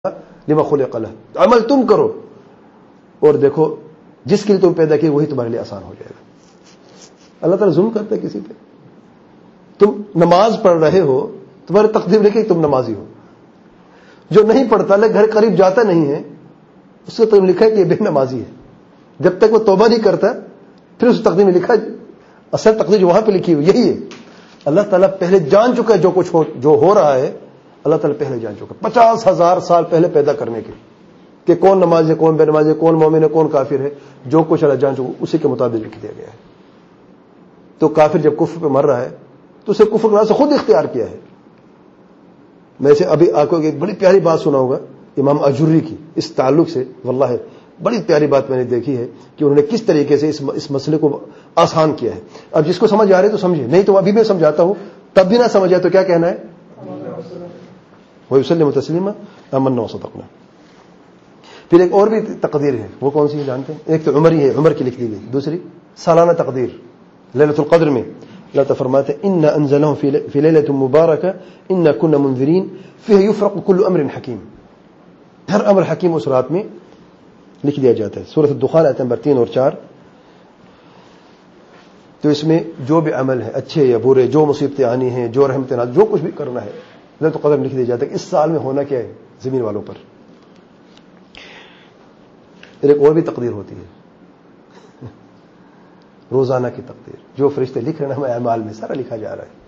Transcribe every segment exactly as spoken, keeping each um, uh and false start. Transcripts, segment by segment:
لما خلق له, عمل تم کرو اور دیکھو جس کے لیے تم پیدا کیے وہی تمہارے لیے آسان ہو جائے گا. اللہ تعالیٰ ظلم کرتا ہے کسی پہ. تم نماز پڑھ رہے ہو, تمہاری تقدیر لکھی تم نمازی ہو. جو نہیں پڑھتا اللہ گھر قریب جاتا نہیں ہے اس کو تم لکھا ہے کہ یہ بے نمازی ہے. جب تک وہ توبہ نہیں کرتا پھر اس تقدیر میں لکھا اصل تقدیر جو وہاں پہ لکھی ہوئی یہی ہے. اللہ تعالیٰ پہلے جان چکا ہے جو کچھ ہو, جو ہو رہا ہے اللہ تعالیٰ پہلے جان چکا, پچاس ہزار سال پہلے پیدا کرنے کے کہ کون نماز ہے, کون بے نماز ہے, کون مومن ہے, کون کافر ہے. جو کچھ اللہ جان چکا اسی کے مطابق لکھ دیا گیا ہے. تو کافر جب کفر پہ مر رہا ہے تو اسے کفر کرنے سے خود اختیار کیا ہے. میں سے ابھی آپ کو ایک بڑی پیاری بات سناؤں گا امام اجوری کی اس تعلق سے. واللہ بڑی پیاری بات میں نے دیکھی ہے کہ انہوں نے کس طریقے سے اس اس مسئلے کو آسان کیا ہے. اب جس کو سمجھ آ رہی ہے تو سمجھے, نہیں تو ابھی میں سمجھاتا ہوں تب بھی نہ سمجھ آئے تو کیا کہنا ہے, وَيُسَلِّمُ تَسْلِيمًا آمَنَّا وَصَدَقْنَا. پھر ایک اور بھی تقدیر ہے, وہ کون سی ہے جانتے ہیں؟ ایک تو عمری ہے, عمر کی لکھ دی گئی. دوسری سالانہ تقدیر لیلۃ القدر میں اللہ تعالیٰ فرماتے ہیں اِنَّا أَنزَلْنَاهُ فِي لَيْلَةٍ مُبَارَكَةٍ إِنَّا كُنَّا مُنذِرِينَ فِيهَا يُفْرَقُ كُلُّ أَمْرٍ حَكِيمٍ. ہر امر حکیم اس رات میں لکھ دیا جاتا ہے. سورۃ الدخان آیت نمبر تین اور چار. تو اس میں جو بھی عمل ہے اچھے یا برے, جو مصیبتیں آنی ہیں, جو رحمتیں نازل, جو کچھ بھی کرنا ہے لیلۃ القدر لکھ دیا جاتا ہے اس سال میں ہونا کیا ہے زمین والوں پر. ایک اور بھی تقدیر ہوتی ہے روزانہ کی تقدیر, جو فرشتے لکھ رہے ہیں ہمیں اعمال میں سارا لکھا جا رہا ہے.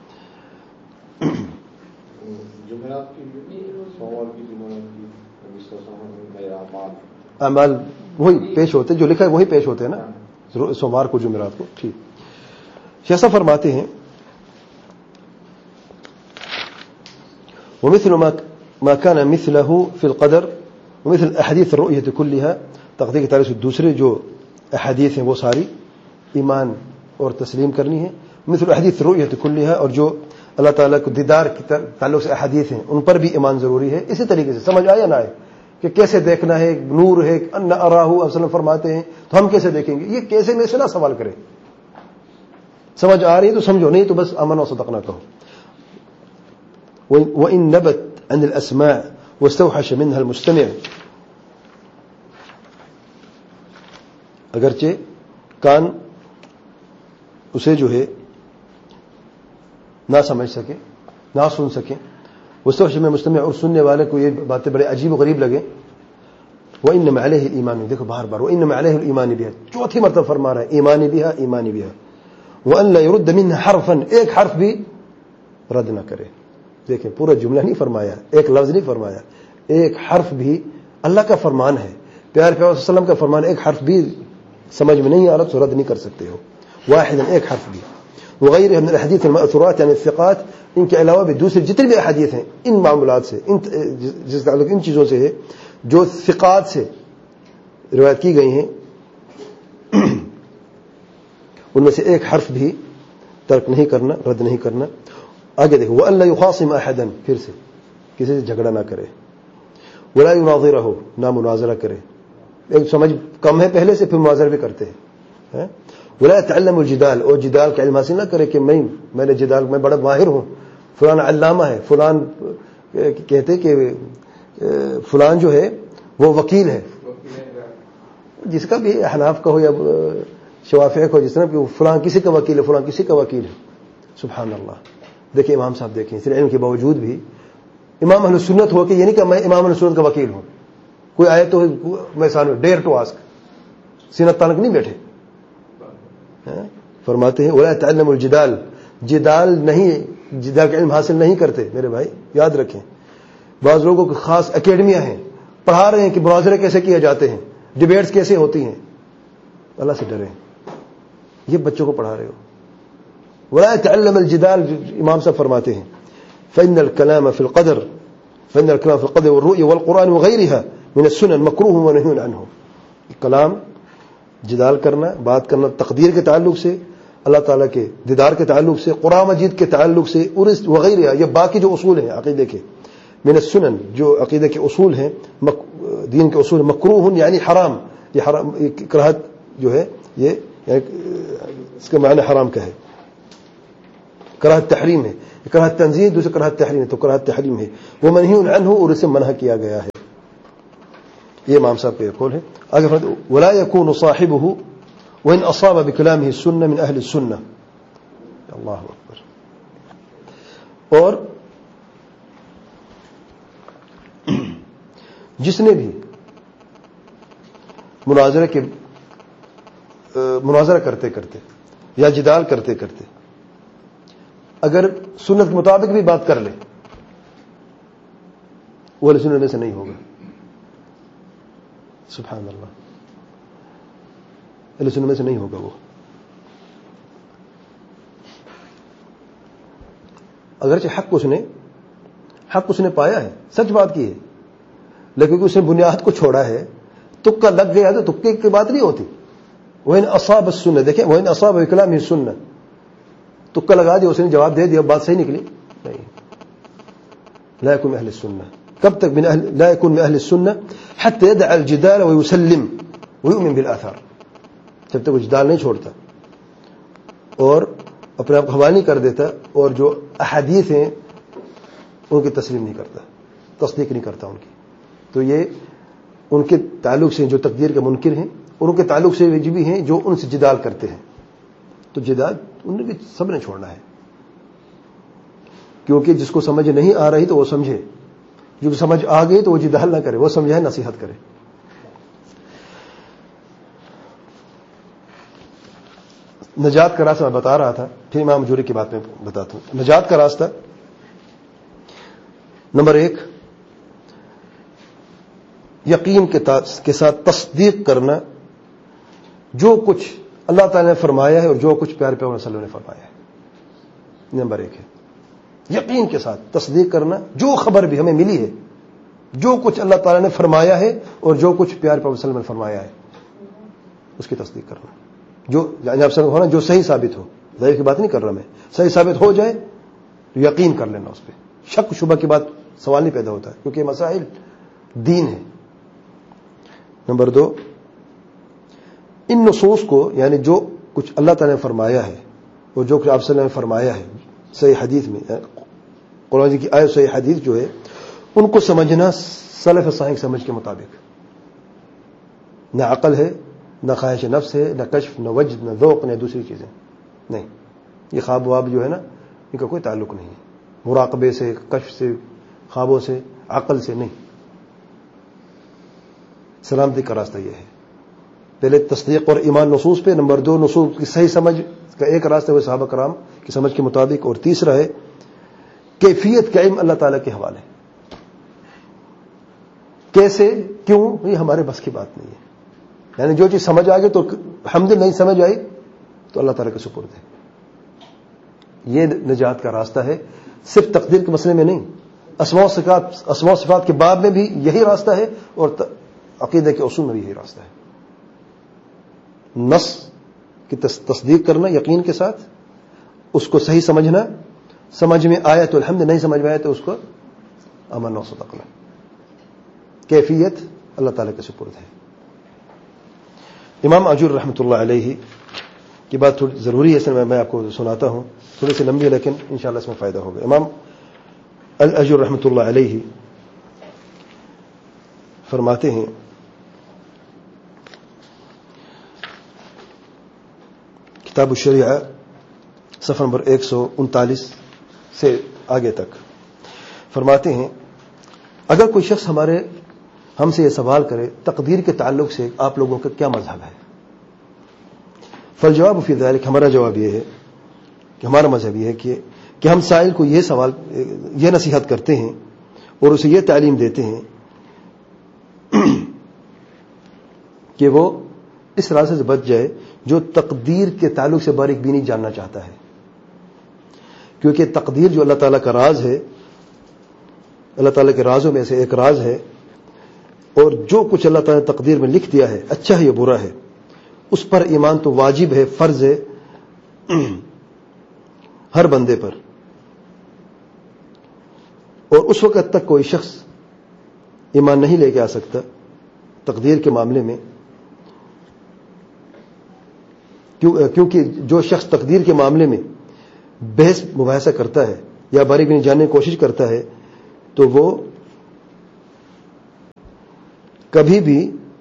اعمال وہی پیش ہوتے جو لکھا ہے وہی پیش ہوتے ہیں نا سوموار کو جمعرات کو. ٹھیک, شیخ فرماتے ہیں ومثل ما كان مثله في القدر ومثل احاديث الرؤيه كلها. تقدیر کی تعریف سے دوسرے جو احادیث ہیں وہ ساری ایمان اور تسلیم کرنی ہے. مثل احادیث الرؤيه كلها, اور جو اللہ تعالیٰ کو دیدار کی تعلق سے احادیث ہیں ان پر بھی ایمان ضروری ہے. اسی طریقے سے سمجھ آیا نہ آئے کہ کیسے دیکھنا ہے, نور ہے, ان اراہ وسلم فرماتے ہیں تو ہم کیسے دیکھیں گے, یہ کیسے میں سے نہ سوال کریں. سمجھ آ رہی ہے تو سمجھو, نہیں تو بس آمنا وصدقنا کہو. وَإِن نَبَتْ عَنِ الْأَسْمَاءِ وَاسْتَوْحَشَ مِنْهَا الْمُسْتَمِعُ. اگرچہ کان اسے جو ہے نہ سمجھ سکے, نہ سن سکے, وَاسْتَوْحَشَ مِنْهَا الْمُسْتَمِعُ, اور سننے والے کو یہ باتیں بڑے عجیب و غریب لگے. وَإِنَّمَا عَلَيْهِ الْإِيمَانُ, دیکھو بار بار وَإِنَّمَا عَلَيْهِ الْإِيمَانُ بِهَا, چوتھی مرتبہ فرما رہا ہے ایمانی بها ایمانی بها. وَأَن لَّا يُرُدَّ مِنْهَا حَرْفًا, ایک حرف بھی رد نہ کرے. دیکھیں پورا جملہ نہیں فرمایا, ایک لفظ نہیں فرمایا, ایک حرف بھی. اللہ کا فرمان ہے, پیار پیار صلی اللہ علیہ وسلم کا فرمان, ایک حرف بھی سمجھ میں نہیں آ رہا تو رد نہیں کر سکتے ہو. واحدا, ایک حرف بھی. وغیرہ من الحدیث المأثورات یعنی الثقات, ان کے علاوہ بھی دوسری جتنی بھی احادیث ہیں ان معاملات سے, ان جس تعلق ان چیزوں سے ہے جو ثقات سے روایت کی گئی ہیں ان میں سے ایک حرف بھی ترک نہیں کرنا, رد نہیں کرنا. آگے دیکھو وَأَن لَّا يُخَاصِمَ أَحَدًا, پھر سے کسی سے جھگڑا نہ کرے. وَلَا يُنَاظِرَهُ, نہ مناظرہ کرے. ایک سمجھ کم ہے پہلے سے پھر مناظرہ بھی کرتے ہیں. وَلَا يَتَعَلَّمُ الْجِدَالَ, اور جدال کا علم حاصل نہ کرے کہ میں میں نے جدال میں بڑا ماہر ہوں, فلان علامہ ہے, فلان کہتے کہ فلان جو ہے وہ وکیل ہے, جس کا بھی احناف کا ہو یا شوافیہ کا ہو, جس طرح کہ فلان کسی کا وکیل ہے, فلان کسی کا وکیل ہے. سبحان اللہ. دیکھیں امام صاحب دیکھیں صرف علم کے باوجود بھی امام اہل سنت ہو کہ یہ نہیں کہ میں امام اہل سنت کا وکیل ہوں. کوئی آئے تو میں سامنے ڈیئر ٹو آسک, سینت تانک نہیں بیٹھے. فرماتے ہیں ولا يتعلم الجدال, جدال نہیں, جدال کا علم حاصل نہیں کرتے. میرے بھائی یاد رکھیں, بعض لوگوں کی خاص اکیڈمیاں ہیں, پڑھا رہے ہیں کہ مناظرے کیسے کیے جاتے ہیں, ڈیبیٹس کیسے ہوتی ہیں. اللہ سے ڈریں, یہ بچوں کو پڑھا رہے ہو. ولا يتعلم الجدال, امام صاحب فرماتے ہیں فإن الكلام في القدر فإن الكلام في القدر والرؤيا والقرآن وغيرها من السنن مكروه ونهي عنه. کلام جدال کرنا, بات کرنا تقدیر کے تعلق سے, اللہ تعالیٰ کے دیدار کے تعلق سے, قرآن مجید کے تعلق سے, اور وغیرہ یہ باقی جو اصول ہیں عقیدے کے, من السنن جو عقیدے کے اصول ہیں, دین کے اصول, مکروہ یعنی حرام. یہ حرام, کراہت جو ہے یہ اس کا معنی حرام کا ہے. کراہت تحریم ہے. کراہت تنزیہ دوسرے کراہت تحریم ہے. تو کراہت تحریم ہے وہ منہی عنہ اور اسے منع کیا گیا ہے. یہ امام صاحب کا یہ قول ہے. آگے فرماتے ولا يكون صاحبه وان اصاب بكلامه السنه من اهل السنه. اللہ اکبر. اور جس نے بھی مناظرہ کے مناظرہ کرتے کرتے یا جدال کرتے کرتے اگر سنت کے مطابق بھی بات کر لے وہ اہل سنت میں سے نہیں ہوگا. سبحان اللہ. اہل سنت میں سے نہیں ہوگا وہ. اگرچہ حق اس نے حق اس نے پایا ہے, سچ بات کی ہے, لیکن اس نے بنیاد کو چھوڑا ہے, تکا لگ گیا تو تکے کی بات نہیں ہوتی. وَإِنْ أَصَابَ السُّنَّةَ دیکھیں وَإِنْ أَصَابَ بِكَلَامِهِ السُّنَّةَ تکا لگا دیا, اس نے جواب دے دیا, بات صحیح نکلی نہیں. لا يكون من اهل السنه. کب تک من اهل لا يكون من اهل السنه حتى يدع الجدال ويسلم ويؤمن بالاثار. جب تک وہ جدال نہیں چھوڑتا اور اپنے آپ کو حوالہ نہیں کر دیتا اور جو احادیث ہیں ان کی تسلیم نہیں کرتا, تصدیق نہیں کرتا ان کی. تو یہ ان کے تعلق سے جو تقدیر کے منکر ہیں اور ان کے تعلق سے بھی ہیں جو ان سے جدال کرتے ہیں. تو جدال ان کے سب نے چھوڑنا ہے, کیونکہ جس کو سمجھ نہیں آ رہی تو وہ سمجھے, جو سمجھ آ گئی تو وہ جدال نہ کرے, وہ سمجھائے نصیحت کرے. نجات کا راستہ میں بتا رہا تھا, پھر امام جوری کی بات میں بتاتا ہوں. نجات کا راستہ نمبر ایک, یقین کے ساتھ تصدیق کرنا جو کچھ اللہ تعالی نے فرمایا ہے اور جو کچھ پیارے پیغمبر صلی اللہ علیہ وسلم نے فرمایا ہے. نمبر ایک ہے یقین کے ساتھ تصدیق کرنا, جو خبر بھی ہمیں ملی ہے, جو کچھ اللہ تعالی نے فرمایا ہے اور جو کچھ پیارے پیغمبر صلی اللہ علیہ وسلم نے فرمایا ہے اس کی تصدیق کرنا. جو آپ سے ہونا جو صحیح ثابت ہو, ظاہر کی بات نہیں کر رہا میں, صحیح ثابت ہو جائے تو یقین کر لینا اس پہ, شک شبہ کی بات سوال نہیں پیدا ہوتا ہے, کیونکہ مسائل دین ہے. نمبر دو, ان نصوص کو یعنی جو کچھ اللہ تعالی نے فرمایا ہے اور جو کچھ آپ صلی اللہ علیہ وسلم نے فرمایا ہے صحیح حدیث میں, قرآن کی آیت صحیح حدیث جو ہے, ان کو سمجھنا سلف صالح سمجھ کے مطابق. نہ عقل ہے, نہ خواہش نفس ہے, نہ کشف, نہ وجد, نہ ذوق, نہ دوسری چیزیں نہیں. یہ خواب واب جو ہے نا ان کا کوئی تعلق نہیں ہے, مراقبے سے, کشف سے, خوابوں سے, عقل سے نہیں. سلامتی کا راستہ یہ ہے, پہلے تصدیق اور ایمان نصوص پہ, نمبر دو نصوص کی صحیح سمجھ کا ایک راستہ ہے صحابہ کرام کی سمجھ کے مطابق, اور تیسرا ہے کیفیت کا علم اللہ تعالیٰ کے حوالے. کیسے, کیوں, یہ ہمارے بس کی بات نہیں ہے. یعنی جو چیز سمجھ آ گئی تو حمد, نہیں سمجھ آئی تو اللہ تعالیٰ کے سپرد ہے. یہ نجات کا راستہ ہے, صرف تقدیر کے مسئلے میں نہیں, اسماء و صفات اسماء و صفات کے باب میں بھی یہی راستہ ہے اور عقیدہ کے اصول میں بھی یہی راستہ ہے. نص کی تصدیق کرنا یقین کے ساتھ, اس کو صحیح سمجھنا, سمجھ میں آیا تو الحمد, نہیں سمجھ میں آیا تو اس کو امن و صدقنا. کیفیت اللہ تعالیٰ کے سپرد ہے. امام اجور رحمۃ اللہ علیہ کی بات تھوڑی ضروری ہے, اس میں میں آپ کو سناتا ہوں, تھوڑی سی لمبی ہے لیکن انشاءاللہ اس میں فائدہ ہوگا. امام الاجور رحمۃ اللہ علیہ فرماتے ہیں کتاب الشریعہ صفحہ نمبر ایک سو انتالیس سے آگے تک, فرماتے ہیں اگر کوئی شخص ہمارے ہم سے یہ سوال کرے تقدیر کے تعلق سے آپ لوگوں کا کیا مذہب ہے, فالجواب فی ذلک, ہمارا جواب یہ ہے کہ ہمارا مذہب یہ ہے کہ کہ ہم سائل کو یہ سوال یہ نصیحت کرتے ہیں اور اسے یہ تعلیم دیتے ہیں کہ وہ اس راستے سے بچ جائے جو تقدیر کے تعلق سے باریک بینی جاننا چاہتا ہے. کیونکہ تقدیر جو اللہ تعالیٰ کا راز ہے, اللہ تعالیٰ کے رازوں میں سے ایک راز ہے, اور جو کچھ اللہ تعالیٰ نے تقدیر میں لکھ دیا ہے, اچھا ہے یا برا ہے, اس پر ایمان تو واجب ہے, فرض ہے ہر بندے پر. اور اس وقت تک کوئی شخص ایمان نہیں لے کے آ سکتا تقدیر کے معاملے میں, کیونکہ جو شخص تقدیر کے معاملے میں بحث مباحثہ کرتا ہے یا باریک بینی جاننے کی کوشش کرتا ہے تو وہ کبھی بھی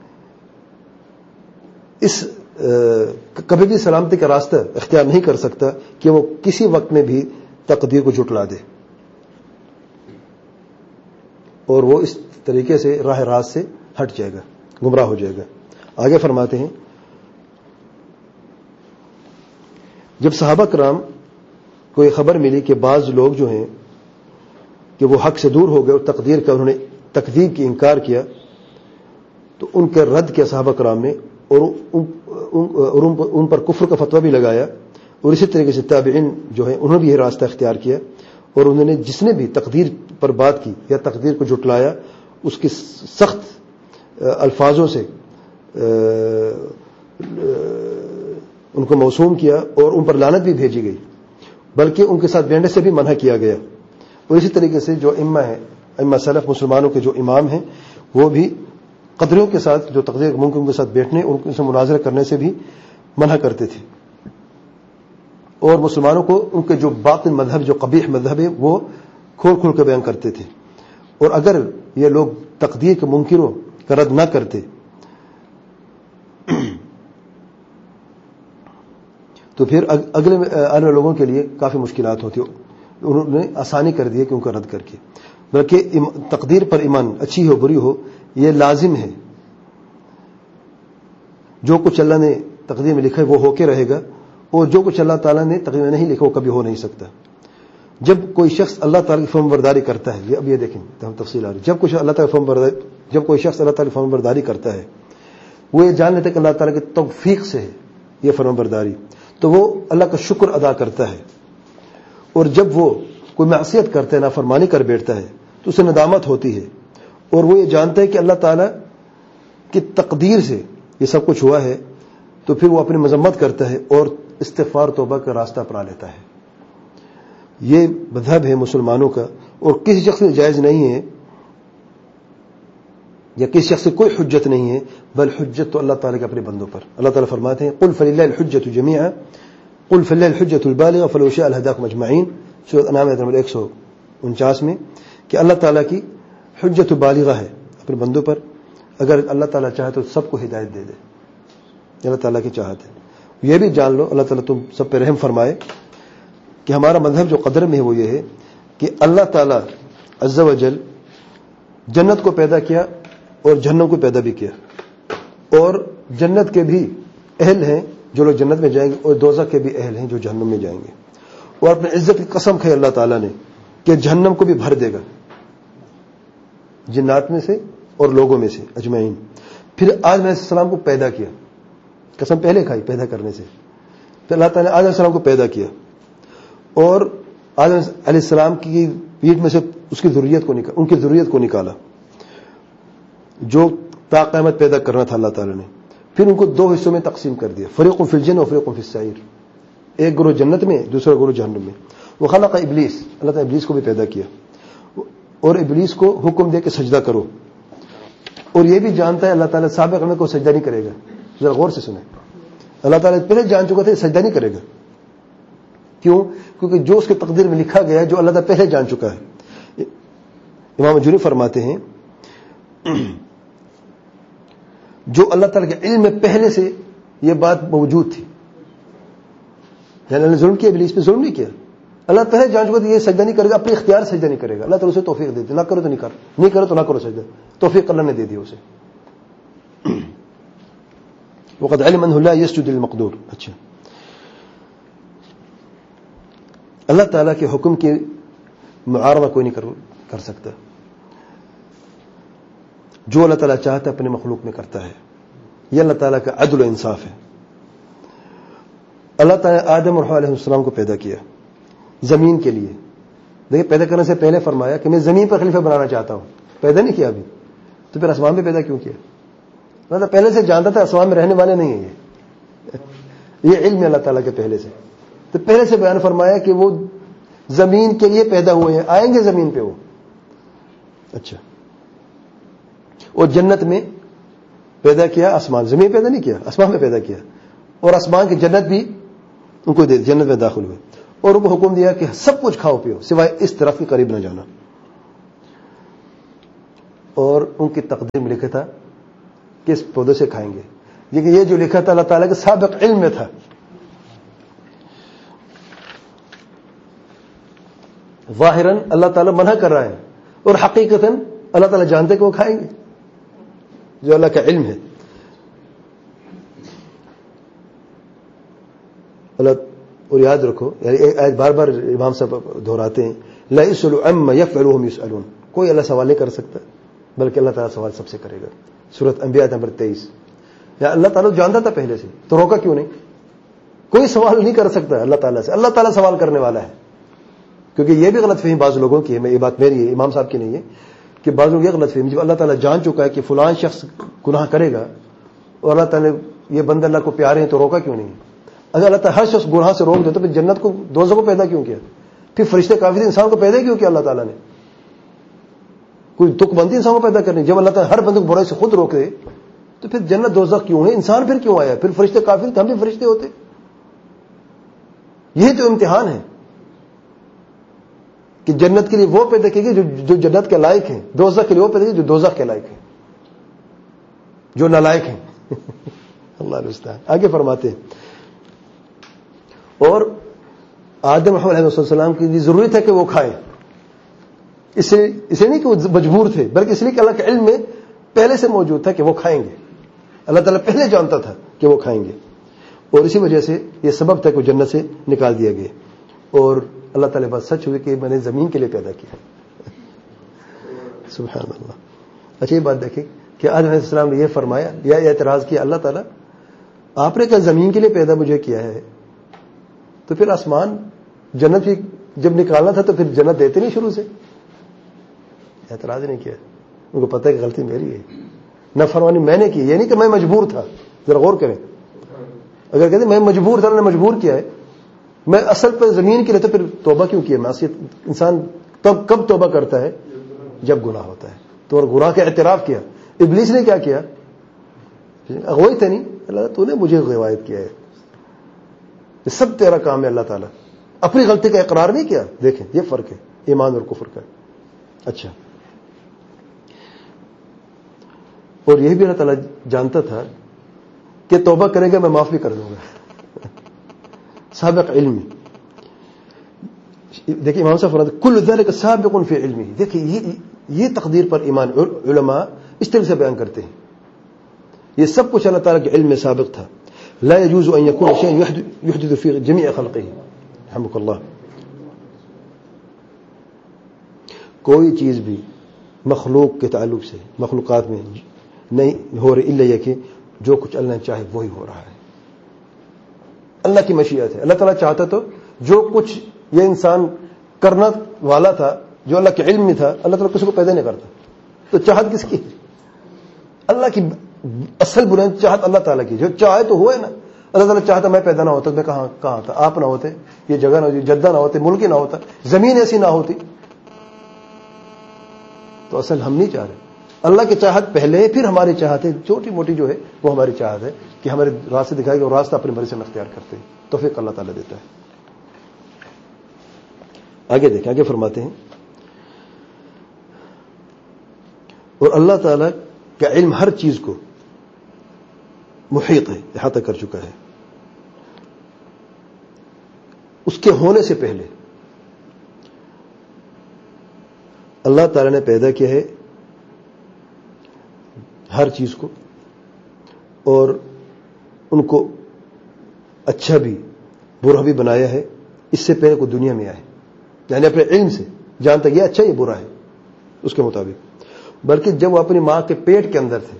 اس کبھی بھی سلامتی کا راستہ اختیار نہیں کر سکتا کہ وہ کسی وقت میں بھی تقدیر کو جھٹلا دے، اور وہ اس طریقے سے راہ راست سے ہٹ جائے گا، گمراہ ہو جائے گا۔ آگے فرماتے ہیں جب صحابہ کرام کو یہ خبر ملی کہ بعض لوگ جو ہیں کہ وہ حق سے دور ہو گئے اور تقدیر کا انہوں نے تکذیب کی انکار کیا، تو ان کا رد کیا صحابہ کرام نے، اور ان پر کفر کا فتویٰ بھی لگایا، اور اسی طریقے سے تابعین جو ہیں انہوں نے بھی یہ راستہ اختیار کیا، اور انہوں نے جس نے بھی تقدیر پر بات کی یا تقدیر کو جھٹلایا اس کی سخت الفاظوں سے ان کو موسوم کیا اور ان پر لعنت بھی بھیجی گئی، بلکہ ان کے ساتھ بیٹھنے سے بھی منع کیا گیا۔ اور اسی طریقے سے جو ائمہ ہیں، ائمہ سلف مسلمانوں کے جو امام ہیں، وہ بھی قدریوں کے ساتھ جو تقدیر ممکن کے ساتھ بیٹھنے اور ان سے مناظرہ کرنے سے بھی منع کرتے تھے، اور مسلمانوں کو ان کے جو باطن مذہب، جو قبیح مذہب ہے، وہ کھول کھول کے بیان کرتے تھے۔ اور اگر یہ لوگ تقدیر کے منکروں کا رد نہ کرتے تو پھر اگلے آنے والے لوگوں کے لیے کافی مشکلات ہوتی، انہوں نے آسانی کر دی کہ ان کا رد کر کے، بلکہ تقدیر پر ایمان اچھی ہو بری ہو یہ لازم ہے، جو کچھ اللہ نے تقدیر میں لکھا ہے وہ ہو کے رہے گا، اور جو کچھ اللہ تعالیٰ نے تقدیر میں نہیں لکھا وہ کبھی ہو نہیں سکتا۔ جب کوئی شخص اللہ تعالیٰ کی فرمان برداری کرتا ہے، یہ اب یہ دیکھیں ہم تفصیل آ رہی، جب کچھ اللہ تعالیٰ کی فرمان برداری جب کوئی شخص اللہ تعالیٰ کی فرمان برداری کرتا ہے، وہ یہ جان لیتا ہے کہ اللہ تعالیٰ کی توفیق سے ہے یہ فرمان برداری، تو وہ اللہ کا شکر ادا کرتا ہے، اور جب وہ کوئی معصیت کرتا ہے، نافرمانی کر بیٹھتا ہے، تو اسے ندامت ہوتی ہے، اور وہ یہ جانتا ہے کہ اللہ تعالیٰ کی تقدیر سے یہ سب کچھ ہوا ہے، تو پھر وہ اپنی مذمت کرتا ہے اور استغفار توبہ کا راستہ اپنا لیتا ہے۔ یہ مذہب ہے مسلمانوں کا، اور کسی شخص سے جائز نہیں ہے یا کسی شخص سے کوئی حجت نہیں ہے، بل حجت تو اللہ تعالیٰ کے اپنے بندوں پر۔ اللہ تعالیٰ فرماتے ہیں قل فللہ الحجت جمیعا قل فللہ الحجت البالغہ فلو شاء لہداکم اجمعین، سورۃ انعام آیت نمبر ایک سو انچاس میں، کہ اللہ تعالیٰ کی حجت بالغہ ہے اپنے بندوں پر، اگر اللہ تعالیٰ چاہے تو سب کو ہدایت دے دے، اللہ تعالیٰ کی چاہت ہے۔ یہ بھی جان لو اللہ تعالیٰ تم سب پہ رحم فرمائے کہ ہمارا مذہب جو قدر میں ہے وہ یہ ہے کہ اللہ تعالیٰ عز و جل جنت کو پیدا کیا اور جہنم کو پیدا بھی کیا، اور جنت کے بھی اہل ہیں جو لوگ جنت میں جائیں گے، اور دوزخ کے بھی اہل ہیں جو جہنم میں جائیں گے، اور اپنے عزت کی قسم کھائی اللہ تعالیٰ نے کہ جہنم کو بھی بھر دے گا جنات میں سے اور لوگوں میں سے اجمعین۔ پھر آدم علیہ السلام کو پیدا کیا، قسم پہلے کھائی پیدا کرنے سے، پھر اللہ تعالیٰ نے آدم علیہ السلام کو پیدا کیا، اور آدم علیہ السلام کی پیٹ میں سے اس کی ذریت کو نکالا، ان کی ذریت کو نکالا جو تا قیامت پیدا کرنا تھا اللہ تعالیٰ نے۔ پھر ان کو دو حصوں میں تقسیم کر دیا، فریق فی الجنہ و فریق فی السعیر، ایک گروہ جنت میں دوسرا گروہ جہنم میں۔ وہ خلق ابلیس، اللہ تعالیٰ ابلیس کو بھی پیدا کیا، اور ابلیس کو حکم دے کہ سجدہ کرو، اور یہ بھی جانتا ہے اللہ تعالیٰ سابق میں کو سجدہ نہیں کرے گا۔ ذرا غور سے سنیں، اللہ تعالیٰ پہلے جان چکا تھا سجدہ نہیں کرے گا، کیوں؟ کیونکہ جو اس کے تقدیر میں لکھا گیا ہے، جو اللہ تعالیٰ پہلے جان چکا ہے۔ امام جوری فرماتے ہیں جو اللہ تعالیٰ کے علم میں پہلے سے یہ بات موجود تھی، یعنی اللہ نے ظلم کیا، ابلیس پہ ظلم نہیں کیا، اللہ پہلے جان چکا تھا یہ سجدہ نہیں کرے گا، اپنے اختیار سجدہ نہیں کرے گا، اللہ تعالیٰ اسے توفیق دیتے، نہ کرو تو نہیں کر، نہیں کرو تو نہ کرو سجدہ، توفیق اللہ نے دے دی اسے۔ وقد علم انه لا يسجد للمقدور۔ اچھا، اللہ تعالیٰ کے حکم کی معارضہ کوئی نہیں کر سکتا، جو اللہ تعالیٰ چاہتا ہے اپنے مخلوق میں کرتا ہے، یہ اللہ تعالیٰ کا عدل و انصاف ہے۔ اللہ تعالیٰ آدم اور حوا علیہ السلام کو پیدا کیا زمین کے لیے، دیکھیں پیدا کرنے سے پہلے فرمایا کہ میں زمین پر خلیفہ بنانا چاہتا ہوں، پیدا نہیں کیا ابھی، تو پھر آسمان پہ پیدا کیوں کیا؟ اللہ پہلے سے جانتا تھا آسمان میں رہنے والے نہیں ہیں، یہ یہ علم ہے اللہ تعالیٰ کے پہلے سے، تو پہلے سے بیان فرمایا کہ وہ زمین کے لیے پیدا ہوئے ہیں، آئیں گے زمین پہ وہ۔ اچھا، اور جنت میں پیدا کیا، آسمان، زمین پیدا نہیں کیا، آسمان میں پیدا کیا، اور آسمان کی جنت بھی ان کو دے، جنت میں داخل ہوئے، اور ان کو حکم دیا کہ سب کچھ کھاؤ پیو سوائے اس درخت کے قریب نہ جانا. اور ان کی تقدیر میں لکھا تھا کہ اس پودے سے کھائیں گے، لیکن یہ جو لکھا تھا اللہ تعالیٰ کے سابق علم میں تھا. ظاہراً اللہ تعالیٰ منع کر رہا ہے اور حقیقتاً اللہ تعالیٰ جانتے کہ وہ کھائیں گے، جو اللہ کا علم ہے. اللہ اور یاد رکھو، یعنی ایک آیت بار بار امام صاحب دہراتے ہیں، لا يسأل عما يفعل وهم يسألون. کوئی اللہ سوال نہیں کر سکتا بلکہ اللہ تعالیٰ سوال سب سے کرے گا. سورۃ انبیاء نمبر تیئیس. یا اللہ تعالیٰ جانتا تھا پہلے سے تو روکا کیوں نہیں؟ کوئی سوال نہیں کر سکتا اللہ تعالیٰ سے، اللہ تعالیٰ سوال کرنے والا ہے. کیونکہ یہ بھی غلط فہمی بعض لوگوں کی ہے، یہ بات میری ہے، امام صاحب کی نہیں ہے، کہ بعض لوگ یہ غلط فہمی، جب اللہ تعالیٰ جان چکا ہے کہ فلان شخص گناہ کرے گا اور اللہ تعالیٰ یہ بندے اللہ کو پیارے ہیں تو روکا کیوں نہیں؟ اگر اللہ تعالیٰ ہر شخص گناہ سے روک دے تو پھر جنت کو دوزخ کو پیدا کیوں کیا؟ پھر فرشتے کافر انسان کو پیدا کیوں کیا اللہ تعالیٰ نے؟ کوئی تک بندی انسان کو پیدا کرنی. جب اللہ تعالیٰ ہر بندے کو برائی سے خود روک دے تو پھر جنت دوزخ کیوں ہے؟ انسان پھر کیوں آیا؟ پھر فرشتے کافر تھے، ہم بھی فرشتے ہوتے. یہی تو امتحان ہے کہ جنت کے لیے وہ پیدا کیے گئے جو جنت کے لائق ہیں، دوزخ کے لیے وہ پیدا کیے جو دوزخ کے لائق ہیں، جو نالائق ہیں. اللہ المستعان. آگے فرماتے ہیں، اور آدم علیہ السلام کی ضرورت ہے کہ وہ کھائیں، اسے اسے نہیں کہ وہ مجبور تھے، بلکہ اس لیے کہ اللہ کے علم میں پہلے سے موجود تھا کہ وہ کھائیں گے. اللہ تعالیٰ پہلے جانتا تھا کہ وہ کھائیں گے، اور اسی وجہ سے یہ سبب تھا کہ وہ جنت سے نکال دیا گیا. اور اللہ تعالیٰ بات سچ ہوئی کہ میں نے زمین کے لیے پیدا کیا. سبحان اللہ. اچھا یہ بات دیکھیں کہ آدم علیہ السلام نے یہ فرمایا یا اعتراض کیا، اللہ تعالیٰ آپ نے کہا زمین کے لیے پیدا مجھے کیا ہے، تو پھر آسمان جنت بھی جب نکالنا تھا تو پھر جنت دیتے نہیں شروع سے؟ اعتراض نہیں کیا. ان کو پتہ ہے کہ غلطی میری ہے، نافرمانی میں نے کی، یہ نہیں کہ میں مجبور تھا. ذرا غور کریں، اگر کہتے میں مجبور تھا، نے مجبور کیا ہے، میں اصل پر زمین کے لیے، تو پھر توبہ کیوں کیا؟ معصیت انسان تب کب توبہ کرتا ہے؟ جب گناہ ہوتا ہے. تو اور گناہ کا اعتراف کیا. ابلیس نے کیا کیا؟ اغوئی تھا نہیں، اللہ تو نے مجھے غوایت کیا ہے، یہ سب تیرا کام ہے. اللہ تعالیٰ اپنی غلطی کا اقرار نہیں کیا. دیکھیں یہ فرق ہے ایمان اور کفر کا. اچھا، اور یہ بھی اللہ تعالیٰ جانتا تھا کہ توبہ کرے گا میں معاف بھی کر دوں گا. سابق علم. دیکھیں امام صاحب فرماتے کل ذلک سابق فی علمہ. دیکھیں یہ یہ تقدیر پر ایمان علماء اس طرح سے بیان کرتے ہیں، یہ سب کچھ اللہ تعالیٰ کے علم میں سابق تھا. لا يجوز ان يكون شيء يحدث في جميع خلقه. رحمك اللہ. کوئی چیز بھی مخلوق کے تعلق سے مخلوقات میں نہیں ہو رہی الا یہ کہ جو کچھ اللہ نے چاہے وہی ہو رہا ہے. اللہ کی مشیت ہے. اللہ تعالیٰ چاہتا تو جو کچھ یہ انسان کرنا والا تھا، جو اللہ کے علم میں تھا، اللہ تعالیٰ کسی کو پیدا نہیں کرتا. تو چاہت کس کی؟ اللہ کی. اصل بنیاد چاہت اللہ تعالیٰ کی. جو چاہے تو ہوئے نا. اللہ تعالیٰ چاہتا میں پیدا نہ ہوتا، میں کہاں کہاں تھا، آپ نہ ہوتے، یہ جگہ نہ ہوتی، جدہ نہ ہوتے، ملک نہ ہوتا، زمین ایسی نہ ہوتی. تو اصل ہم نہیں چاہ رہے. اللہ کی چاہت پہلے، پھر ہماری چاہت ہے چھوٹی موٹی جو ہے وہ ہماری چاہت ہے کہ ہمارے راستے دکھائے گا اور راستہ اپنی مرضی سے اختیار کرتے ہیں. توفیق اللہ تعالیٰ دیتا ہے. آگے دیکھیں، آگے فرماتے ہیں، اور اللہ تعالیٰ کا علم ہر چیز کو محیط ہے، احاطہ کر چکا ہے. اس کے ہونے سے پہلے اللہ تعالیٰ نے پیدا کیا ہے ہر چیز کو، اور ان کو اچھا بھی برا بھی بنایا ہے اس سے پہلے کوئی دنیا میں آئے. یعنی اپنے علم سے جانتا یہ اچھا یہ برا ہے اس کے مطابق. بلکہ جب وہ اپنی ماں کے پیٹ کے اندر تھے،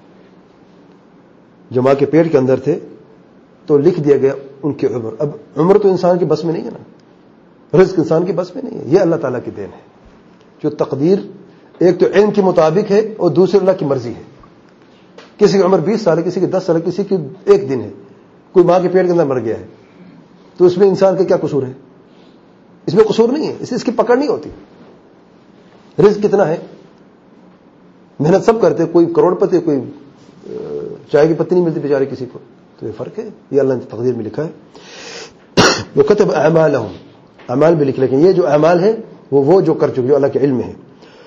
جو ماں کے پیٹ کے اندر تھے، تو لکھ دیا گیا ان کی عمر. اب عمر تو انسان کی بس میں نہیں ہے نا، رزق انسان کی بس میں نہیں ہے. یہ اللہ تعالیٰ کی دین ہے. جو تقدیر ایک تو علم کے مطابق ہے اور دوسری اللہ کی مرضی ہے. کسی کی عمر بیس سال ہے، کسی کی دس سال ہے، کسی کی ایک دن ہے. کوئی ماں کے پیٹ کے اندر مر گیا ہے تو اس میں انسان کا کیا قصور ہے؟ اس میں قصور نہیں ہے، اس اس کی پکڑ نہیں ہوتی. رزق کتنا ہے، محنت سب کرتے، کوئی کروڑ پتی، کوئی چائے کی پتی نہیں ملتی بیچارے کسی کو. تو یہ فرق ہے، یہ اللہ نے تقدیر میں لکھا ہے. وَكَتَبَ أَعْمَالَهُمْ. اعمال بھی لکھ، لیکن یہ جو اعمال ہیں وہ وہ جو کر چکے، جو اللہ کے علم میں ہے.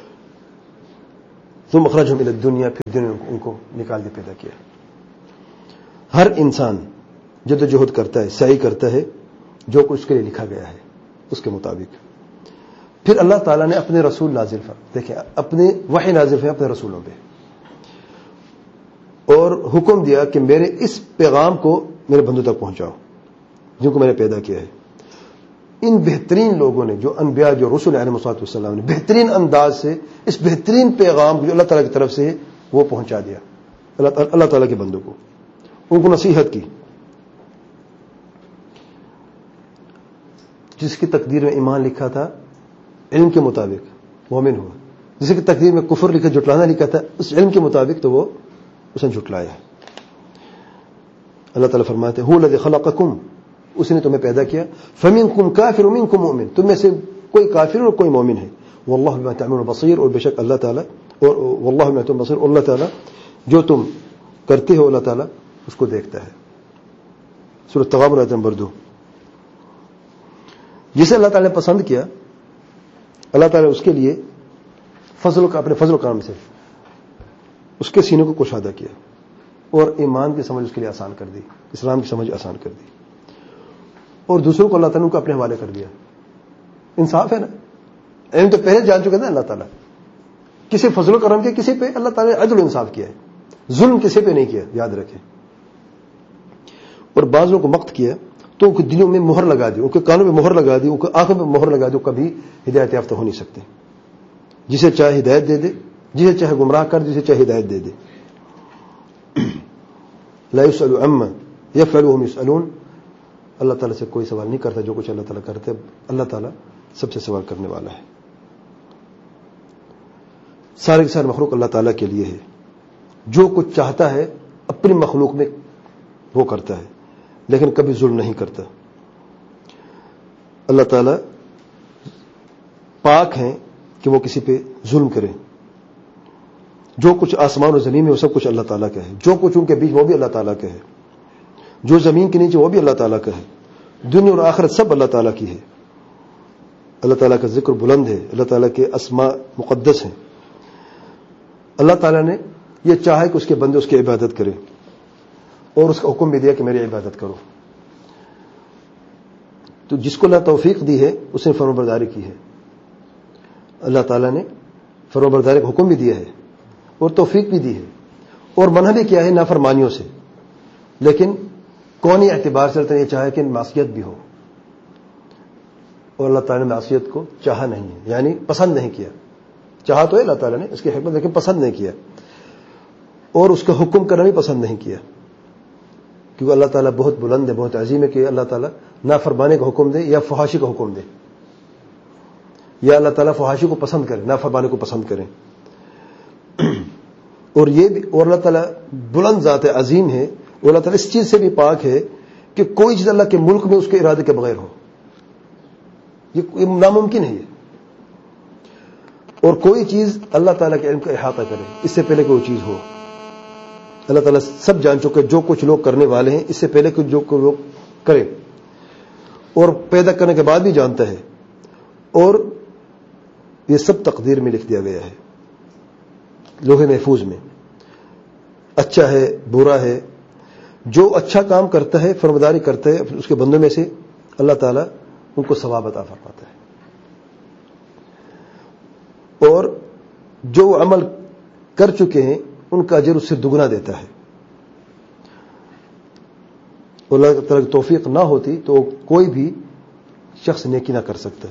ثم اخرجهم الى الدنيا، پھر دنیا میں ان کو نکال کے پیدا کیا. ہر انسان جدوجہد کرتا ہے، سعی کرتا ہے جو کچھ اس کے لیے لکھا گیا ہے اس کے مطابق. پھر اللہ تعالیٰ نے اپنے رسول نازل فرمائے، دیکھیں اپنے وحی نازل فرمائے اپنے رسولوں پہ، اور حکم دیا کہ میرے اس پیغام کو میرے بندوں تک پہنچاؤ جن کو میں نے پیدا کیا ہے. ان بہترین لوگوں نے، جو انبیاء، جو رسول علیہ الصلوۃ والسلام نے بہترین انداز سے اس بہترین پیغام کو جو اللہ تعالیٰ کی طرف سے ہے وہ پہنچا دیا اللہ تعالیٰ کے بندوں کو، ان کو نصیحت کی. جس کی تقدیر میں ایمان لکھا تھا علم کے مطابق مومن ہوا، جس کی تقدیر میں کفر لکھا، جھٹلانا لکھا تھا اس علم کے مطابق تو وہ اس نے جھٹلایا. اللہ تعالیٰ فرماتے ہیں هو الذی خلقکم، اس نے تمہیں پیدا کیا، فمنکم کافر ومنکم مؤمن، تم میں سے کوئی کافر اور کوئی مومن ہے. واللہ بما تعملون بصیر، اور بے شک اللہ تعالیٰ، اور واللہ بما تعملون بصیر، اور اللہ تعالیٰ جو تم کرتے ہو اللہ تعالیٰ اس کو دیکھتا ہے. سورۃ التغابن آیت نمبر دو. جسے اللہ تعالیٰ نے پسند کیا اللہ تعالیٰ نے اس کے لیے فضل کا، اپنے فضل و کرم سے اس کے سینے کو کشادہ کیا اور ایمان کی سمجھ اس کے لیے آسان کر دی، اسلام کی سمجھ آسان کر دی، اور دوسروں کو اللہ تعالیٰ نے کو اپنے حوالے کر دیا. انصاف ہے نا، علم تو پہلے جان چکے نا اللہ تعالیٰ. کسی فضل و کرم کے کسی پہ اللہ تعالیٰ نے عدل و انصاف کیا ہے، ظلم کسی پہ نہیں کیا، یاد رکھیں. اور بعضوں کو مقت کیا تو ان کے دلوں میں مہر لگا دی، ان کے کانوں میں مہر لگا دی، ان کے آنکھوں میں مہر لگا دی، کبھی ہدایت یافتہ ہو نہیں سکتے. جسے چاہے ہدایت دے دے، جسے چاہے گمراہ کر دے، جسے چاہے ہدایت دے دے. لا يسأل عما يفعل وهم يسألون، اللہ تعالیٰ سے کوئی سوال نہیں کرتا جو کچھ اللہ تعالیٰ کرتے، اللہ تعالیٰ سب سے سوال کرنے والا ہے. سارے کے سارے مخلوق اللہ تعالیٰ کے لیے ہے، جو کچھ چاہتا ہے اپنی مخلوق میں وہ کرتا ہے، لیکن کبھی ظلم نہیں کرتا. اللہ تعالیٰ پاک ہیں کہ وہ کسی پہ ظلم کرے. جو کچھ آسمان و زمین میں وہ سب کچھ اللہ تعالیٰ کا ہے، جو کچھ ان کے بیچ وہ بھی اللہ تعالیٰ کا ہے، جو زمین کے نیچے وہ بھی اللہ تعالیٰ کا ہے، دنیا اور آخرت سب اللہ تعالیٰ کی ہے. اللہ تعالیٰ کا ذکر بلند ہے، اللہ تعالیٰ کے اسماء مقدس ہیں. اللہ تعالیٰ نے یہ چاہا کہ اس کے بندے اس کی عبادت کرے، اور اس کا حکم بھی دیا کہ میری عبادت کرو. تو جس کو اللہ توفیق دی ہے اس نے فرمانبرداری کی ہے. اللہ تعالیٰ نے فرمانبرداری کا حکم بھی دیا ہے اور توفیق بھی دی ہے، اور منع بھی کیا ہے نافرمانیوں سے، لیکن کونی اعتبار سے اللہ نے یہ چاہا کہ معصیت بھی ہو، اور اللہ تعالیٰ نے معصیت کو چاہا نہیں ہے، یعنی پسند نہیں کیا. چاہا تو ہے اللہ تعالیٰ نے اس کی حکمت، لیکن پسند نہیں کیا، اور اس کا حکم کرنا بھی پسند نہیں کیا، کیونکہ اللہ تعالیٰ بہت بلند ہے، بہت عظیم ہے کہ اللہ تعالیٰ نافرمانے کا حکم دے یا فحاشی کا حکم دے، یا اللہ تعالیٰ فحاشی کو پسند کرے، نافرمانے کو پسند کرے. اور یہ بھی، اور اللہ تعالیٰ بلند ذات ہے، عظیم ہے، اور اللہ تعالیٰ اس چیز سے بھی پاک ہے کہ کوئی چیز اللہ کے ملک میں اس کے ارادے کے بغیر ہو، یہ ناممکن ہے. یہ اور کوئی چیز اللہ تعالیٰ کے علم کا احاطہ کرے اس سے پہلے کہ وہ چیز ہو. اللہ تعالیٰ سب جان چکے جو کچھ لوگ کرنے والے ہیں اس سے پہلے کہ جو لوگ کریں، اور پیدا کرنے کے بعد بھی جانتا ہے، اور یہ سب تقدیر میں لکھ دیا گیا ہے لوح محفوظ میں. اچھا ہے برا ہے، جو اچھا کام کرتا ہے، فرمانبرداری کرتا ہے اس کے بندوں میں سے اللہ تعالیٰ ان کو ثواب عطا فرماتا ہے، اور جو عمل کر چکے ہیں ان کا اجر اس سے دگنا دیتا ہے. اللہ تعالیٰ کی توفیق نہ ہوتی تو کوئی بھی شخص نیکی نہ کر سکتا.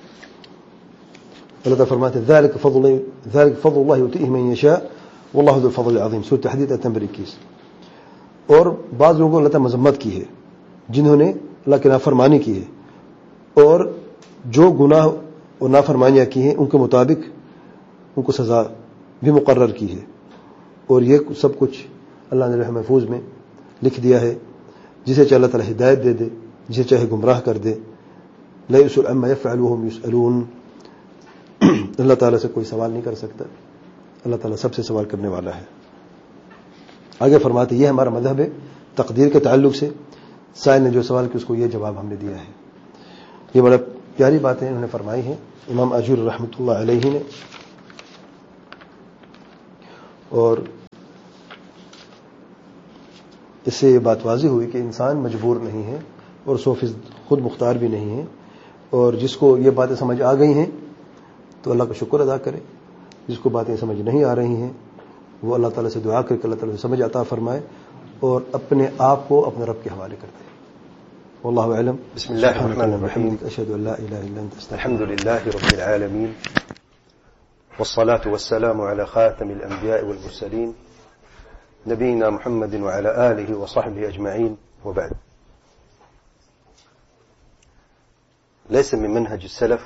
اللہ تعالیٰ فرماتے ہیں ذالک فضل ذالک فضل اللہ یؤتیہ من یشاء واللہ ذو الفضل العظیم، سورۃ الحدید آیت نمبر اکیس. اور بعض لوگوں کو اللہ تعالیٰ مذمت کی ہے جنہوں نے اللہ کی نافرمانی کی ہے، اور جو گناہ اور نافرمانیاں کی ہیں ان کے مطابق ان کو سزا بھی مقرر کی ہے. اور یہ سب کچھ اللہ نے لوح محفوظ میں لکھ دیا ہے. جسے چاہے اللہ تعالیٰ ہدایت دے دے، جسے چاہے گمراہ کر دے. لا يسأل عما يفعل وهم يسألون، اللہ تعالیٰ سے کوئی سوال نہیں کر سکتا، اللہ تعالیٰ سب سے سوال کرنے والا ہے. آگے فرماتے یہ ہمارا مذہب ہے. تقدیر کے تعلق سے سائل نے جو سوال کیا اس کو یہ جواب ہم نے دیا ہے. یہ بڑا پیاری باتیں انہوں نے فرمائی ہیں امام اجور رحمۃ اللہ علیہ نے، اور اس سے یہ بات واضح ہوئی کہ انسان مجبور نہیں ہے اور سو فیصد خود مختار بھی نہیں ہے، اور جس کو یہ باتیں سمجھ آ گئی ہیں تو اللہ کا شکر ادا کرے، جس کو باتیں سمجھ نہیں آ رہی ہیں وہ اللہ تعالیٰ سے دعا کر کے اللہ تعالیٰ سے سمجھ عطا فرمائے اور اپنے آپ کو اپنے رب کے حوالے کر دے۔ واللہ اعلم۔ بسم اللہ الرحمن الرحیم۔ اشهد ان لا اله الا انت استغفرك۔ الحمد لله رب العالمين والصلاة والسلام على خاتم الأنبياء والمرسلين نبينا محمد وعلى آله وصحبه أجمعين، وبعد. ليس من منهج السلف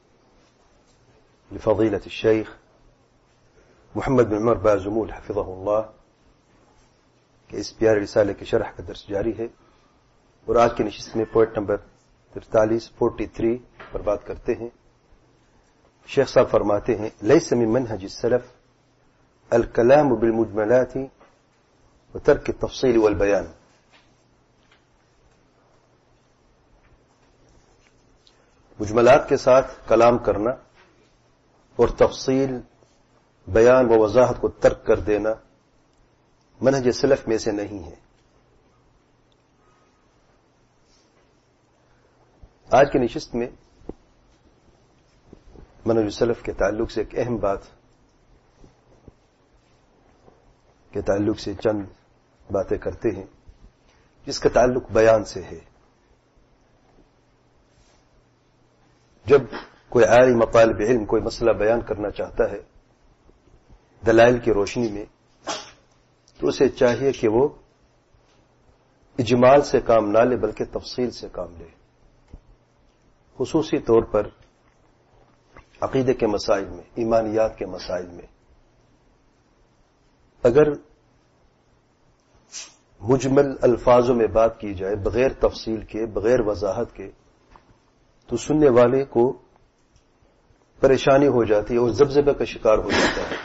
لفضيلة الشيخ محمد بن عمر بازمول حفظه الله کہ اس پیاری رسالے کی شرح کا درس جاری ہے، اور آج کی نشست میں پوائنٹ نمبر تینتالیس فورٹی تھری پر بات کرتے ہیں۔ شیخ صاحب فرماتے ہیں لیس من منهج السلف الكلام بالمجملات وترك التفصيل والبيان۔ مجملات کے ساتھ کلام کرنا اور تفصیل، بیان و وضاحت کو ترک کر دینا منہج سلف میں سے نہیں ہے۔ آج کی نشست میں منہج سلف کے تعلق سے ایک اہم بات کے تعلق سے چند باتیں کرتے ہیں جس کا تعلق بیان سے ہے۔ جب کوئی عالم طالب علم کوئی مسئلہ بیان کرنا چاہتا ہے دلائل کی روشنی میں، تو اسے چاہیے کہ وہ اجمال سے کام نہ لے بلکہ تفصیل سے کام لے، خصوصی طور پر عقیدے کے مسائل میں، ایمانیات کے مسائل میں۔ اگر مجمل الفاظوں میں بات کی جائے بغیر تفصیل کے، بغیر وضاحت کے، تو سننے والے کو پریشانی ہو جاتی ہے اور ذبذبے کا شکار ہو جاتا ہے۔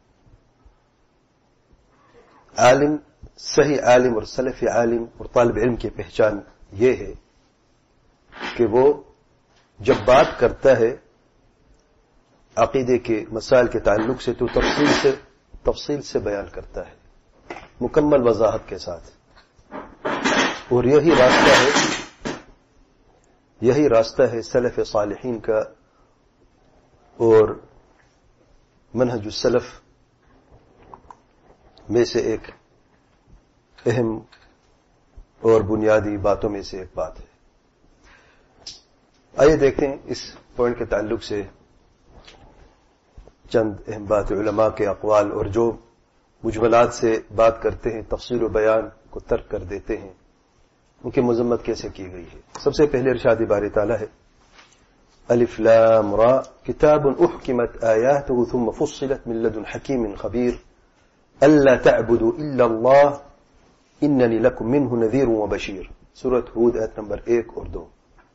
عالم، صحیح عالم اور سلف عالم اور طالب علم کی پہچان یہ ہے کہ وہ جب بات کرتا ہے عقیدے کے مسائل کے تعلق سے تو تفصیل سے تفصیل سے بیان کرتا ہے، مکمل وضاحت کے ساتھ، اور یہی راستہ ہے یہی راستہ ہے سلف صالحین کا اور منہج السلف میں سے ایک اہم اور بنیادی باتوں میں سے ایک بات ہے۔ آئیے دیکھتے ہیں اس پوائنٹ کے تعلق سے چند اہم بات علماء کے اقوال، اور جو مجملات سے بات کرتے ہیں تفصیل و بیان کو ترک کر دیتے ہیں ان کی مذمت کیسے کی گئی ہے۔ سب سے پہلے ارشاد باری تعالیٰ ہے الف لام را کتاب احکمت آیاته ثم فصلت من لدن حکیم خبیر الا تعبدوا الا اللہ اننی لکم منہ نذیر و بشیر، سورۃ ہود آیت نمبر ایک اور دو۔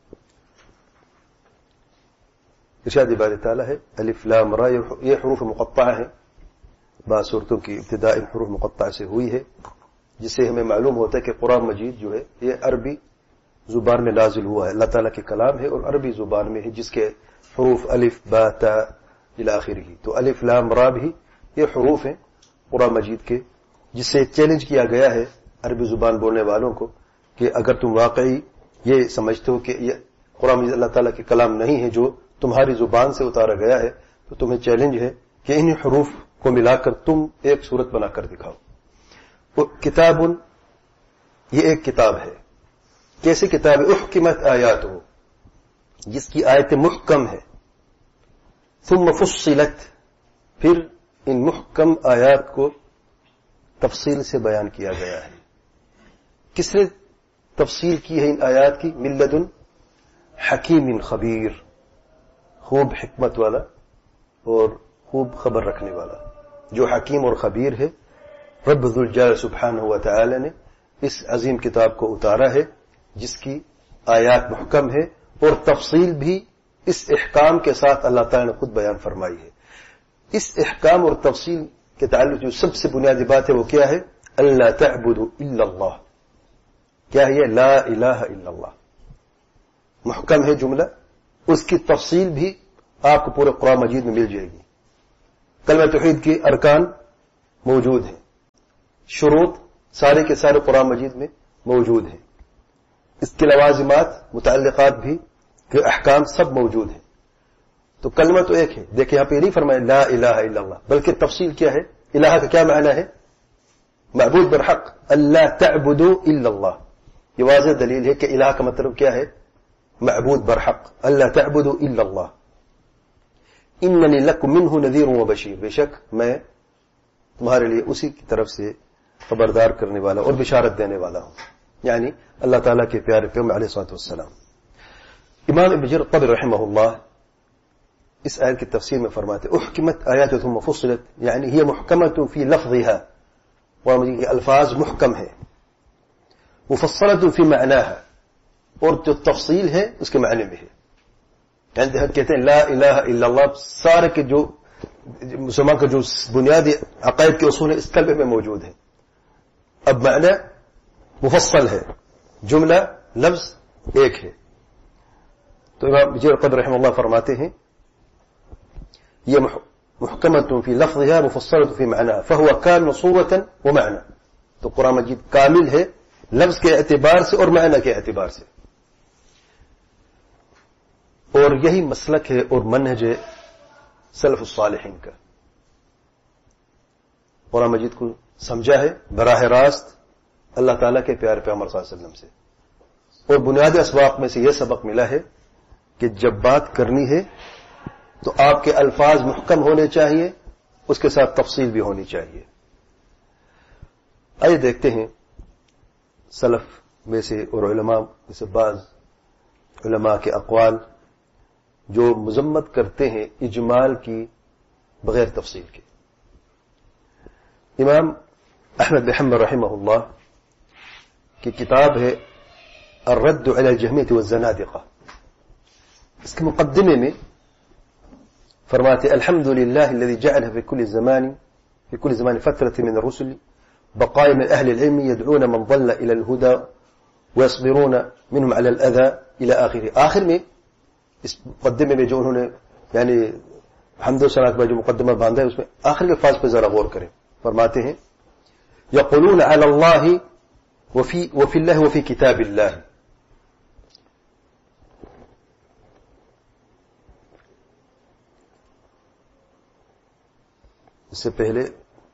ارشاد باری تعالیٰ ہے الف لام را، یہ حروف مقطعہ ہیں، بعض صورتوں کی ابتداء ان حروف مقطعہ سے ہوئی ہے، جس سے ہمیں معلوم ہوتا ہے کہ قرآن مجید جو ہے یہ عربی زبان میں نازل ہوا ہے، اللہ تعالیٰ کے کلام ہے اور عربی زبان میں ہے، جس کے حروف الف با تا الی آخرہ۔ تو الف لام را بھی یہ حروف ہیں قرآن مجید کے، جس سے چیلنج کیا گیا ہے عربی زبان بولنے والوں کو کہ اگر تم واقعی یہ سمجھتے ہو کہ یہ قرآن مجید اللہ تعالیٰ کے کلام نہیں ہے جو تمہاری زبان سے اتارا گیا ہے، تو تمہیں چیلنج ہے کہ انہی حروف کو ملا کر تم ایک صورت بنا کر دکھاؤ۔ کتاب، یہ ایک کتاب ہے، کیسی کتاب ہے؟ احکمت آیات ہو، جس کی آیتیں محکم ہے، ثم فصلت، پھر ان محکم آیات کو تفصیل سے بیان کیا گیا ہے۔ کس نے تفصیل کی ہے ان آیات کی؟ من لدن حکیم خبیر، خوب حکمت والا اور خوب خبر رکھنے والا، جو حکیم اور خبیر ہے۔ رب ذوالجلال سبحانہ و تعالی نے اس عظیم کتاب کو اتارا ہے جس کی آیات محکم ہے اور تفصیل بھی اس احکام کے ساتھ اللہ تعالی نے خود بیان فرمائی ہے۔ اس احکام اور تفصیل کے تعلق جو سب سے بنیادی بات ہے وہ کیا ہے؟ اللہ تعبدوا الا اللہ، کیا ہے یہ؟ لا الہ الا اللہ، محکم ہے جملہ، اس کی تفصیل بھی آپ کو پورے قرآن مجید میں مل جائے گی. کلمہ توحید کے ارکان موجود ہیں، شروط سارے کے سارے قرآن مجید میں موجود ہیں، اس کے لوازمات متعلقات بھی کہ احکام سب موجود ہیں. تو کلمہ تو ایک ہے. دیکھیں یہاں پہ یہ نہیں فرمایا لا الہ الا اللہ، بلکہ تفصیل کیا ہے؟ الہ کا کیا معنی ہے؟ معبود برحق، اللہ تعبدوا الا اللہ. یہ واضح دلیل ہے کہ الہ کا مطلب کیا ہے؟ معبود برحق، اللہ تعبدوا الا اللہ. اننی لکم منہ نذیر و بشیر، بے شک میں تمہارے لیے اسی کی طرف سے خبردار کرنے والا اور بشارت دینے والا ہوں، یعنی اللہ تعالیٰ کے پیارے پیغمبر علیہ الصلوۃ والسلام. امام ابن جریر الطبری رحمہ اللہ اس آیت کی تفسیر میں فرماتے احکمت آیات ثم فصلت، یعنی یہ محکمۃ فی لفظها، قرآن کے الفاظ محکم ہے، مفصلۃ فی معناها، اور جو تفصیل ہے اس کے معنی میں ہے. یعنی کہتے ہیں لا الہ الا اللہ سارے کے جو مسلمان کا جو بنیادی عقائد کے اصول ہیں اس کلمے میں موجود ہے. اب معنی مفصل ہے، جملہ لفظ ایک ہے. تو امام جریر الطبری رحمہ اللہ فرماتے ہیں یہ محکمۃ فی لفظها مفصلۃ فی معناها فهو کامل صورۃ ومعنى. تو قرآن مجید کامل ہے لفظ کے اعتبار سے اور معنی کے اعتبار سے. اور یہی مسلک ہے اور منہج سلف الصالحین کا. قرآن مجید کو سمجھا ہے براہ راست اللہ تعالیٰ کے پیارے پیغمبر صلی اللہ علیہ وسلم سے، اور بنیادی اسباق میں سے یہ سبق ملا ہے کہ جب بات کرنی ہے تو آپ کے الفاظ محکم ہونے چاہیے، اس کے ساتھ تفصیل بھی ہونی چاہیے. آئیے دیکھتے ہیں سلف میں سے اور علماء میں سے بعض علماء کے اقوال جو مذمت کرتے ہیں اجمال کی بغیر تفصیل کے. امام احمد بن حنبل رحمہ اللہ کی کتاب ہے الرد علی الجہمیۃ والزنادقہ. اس کے مقدمے میں فرماتے الحمد للہ الذي جعل في كل زمان في كل زمان فترة من الرسل بقايا من اهل العلم يدعون من ضل الى الهدى ويصبرون منهم على الاذى الى اخره. آخر میں اس مقدمے میں جو انہوں نے یعنی حمد و ثنا کا جو مقدمہ باندھا ہے اس میں آخر کے الفاظ پہ ذرا غور کریں. فرماتے ہیں یقولون علی اللہ وفی وفی اللہ وفی کتاب اللہ. اس سے پہلے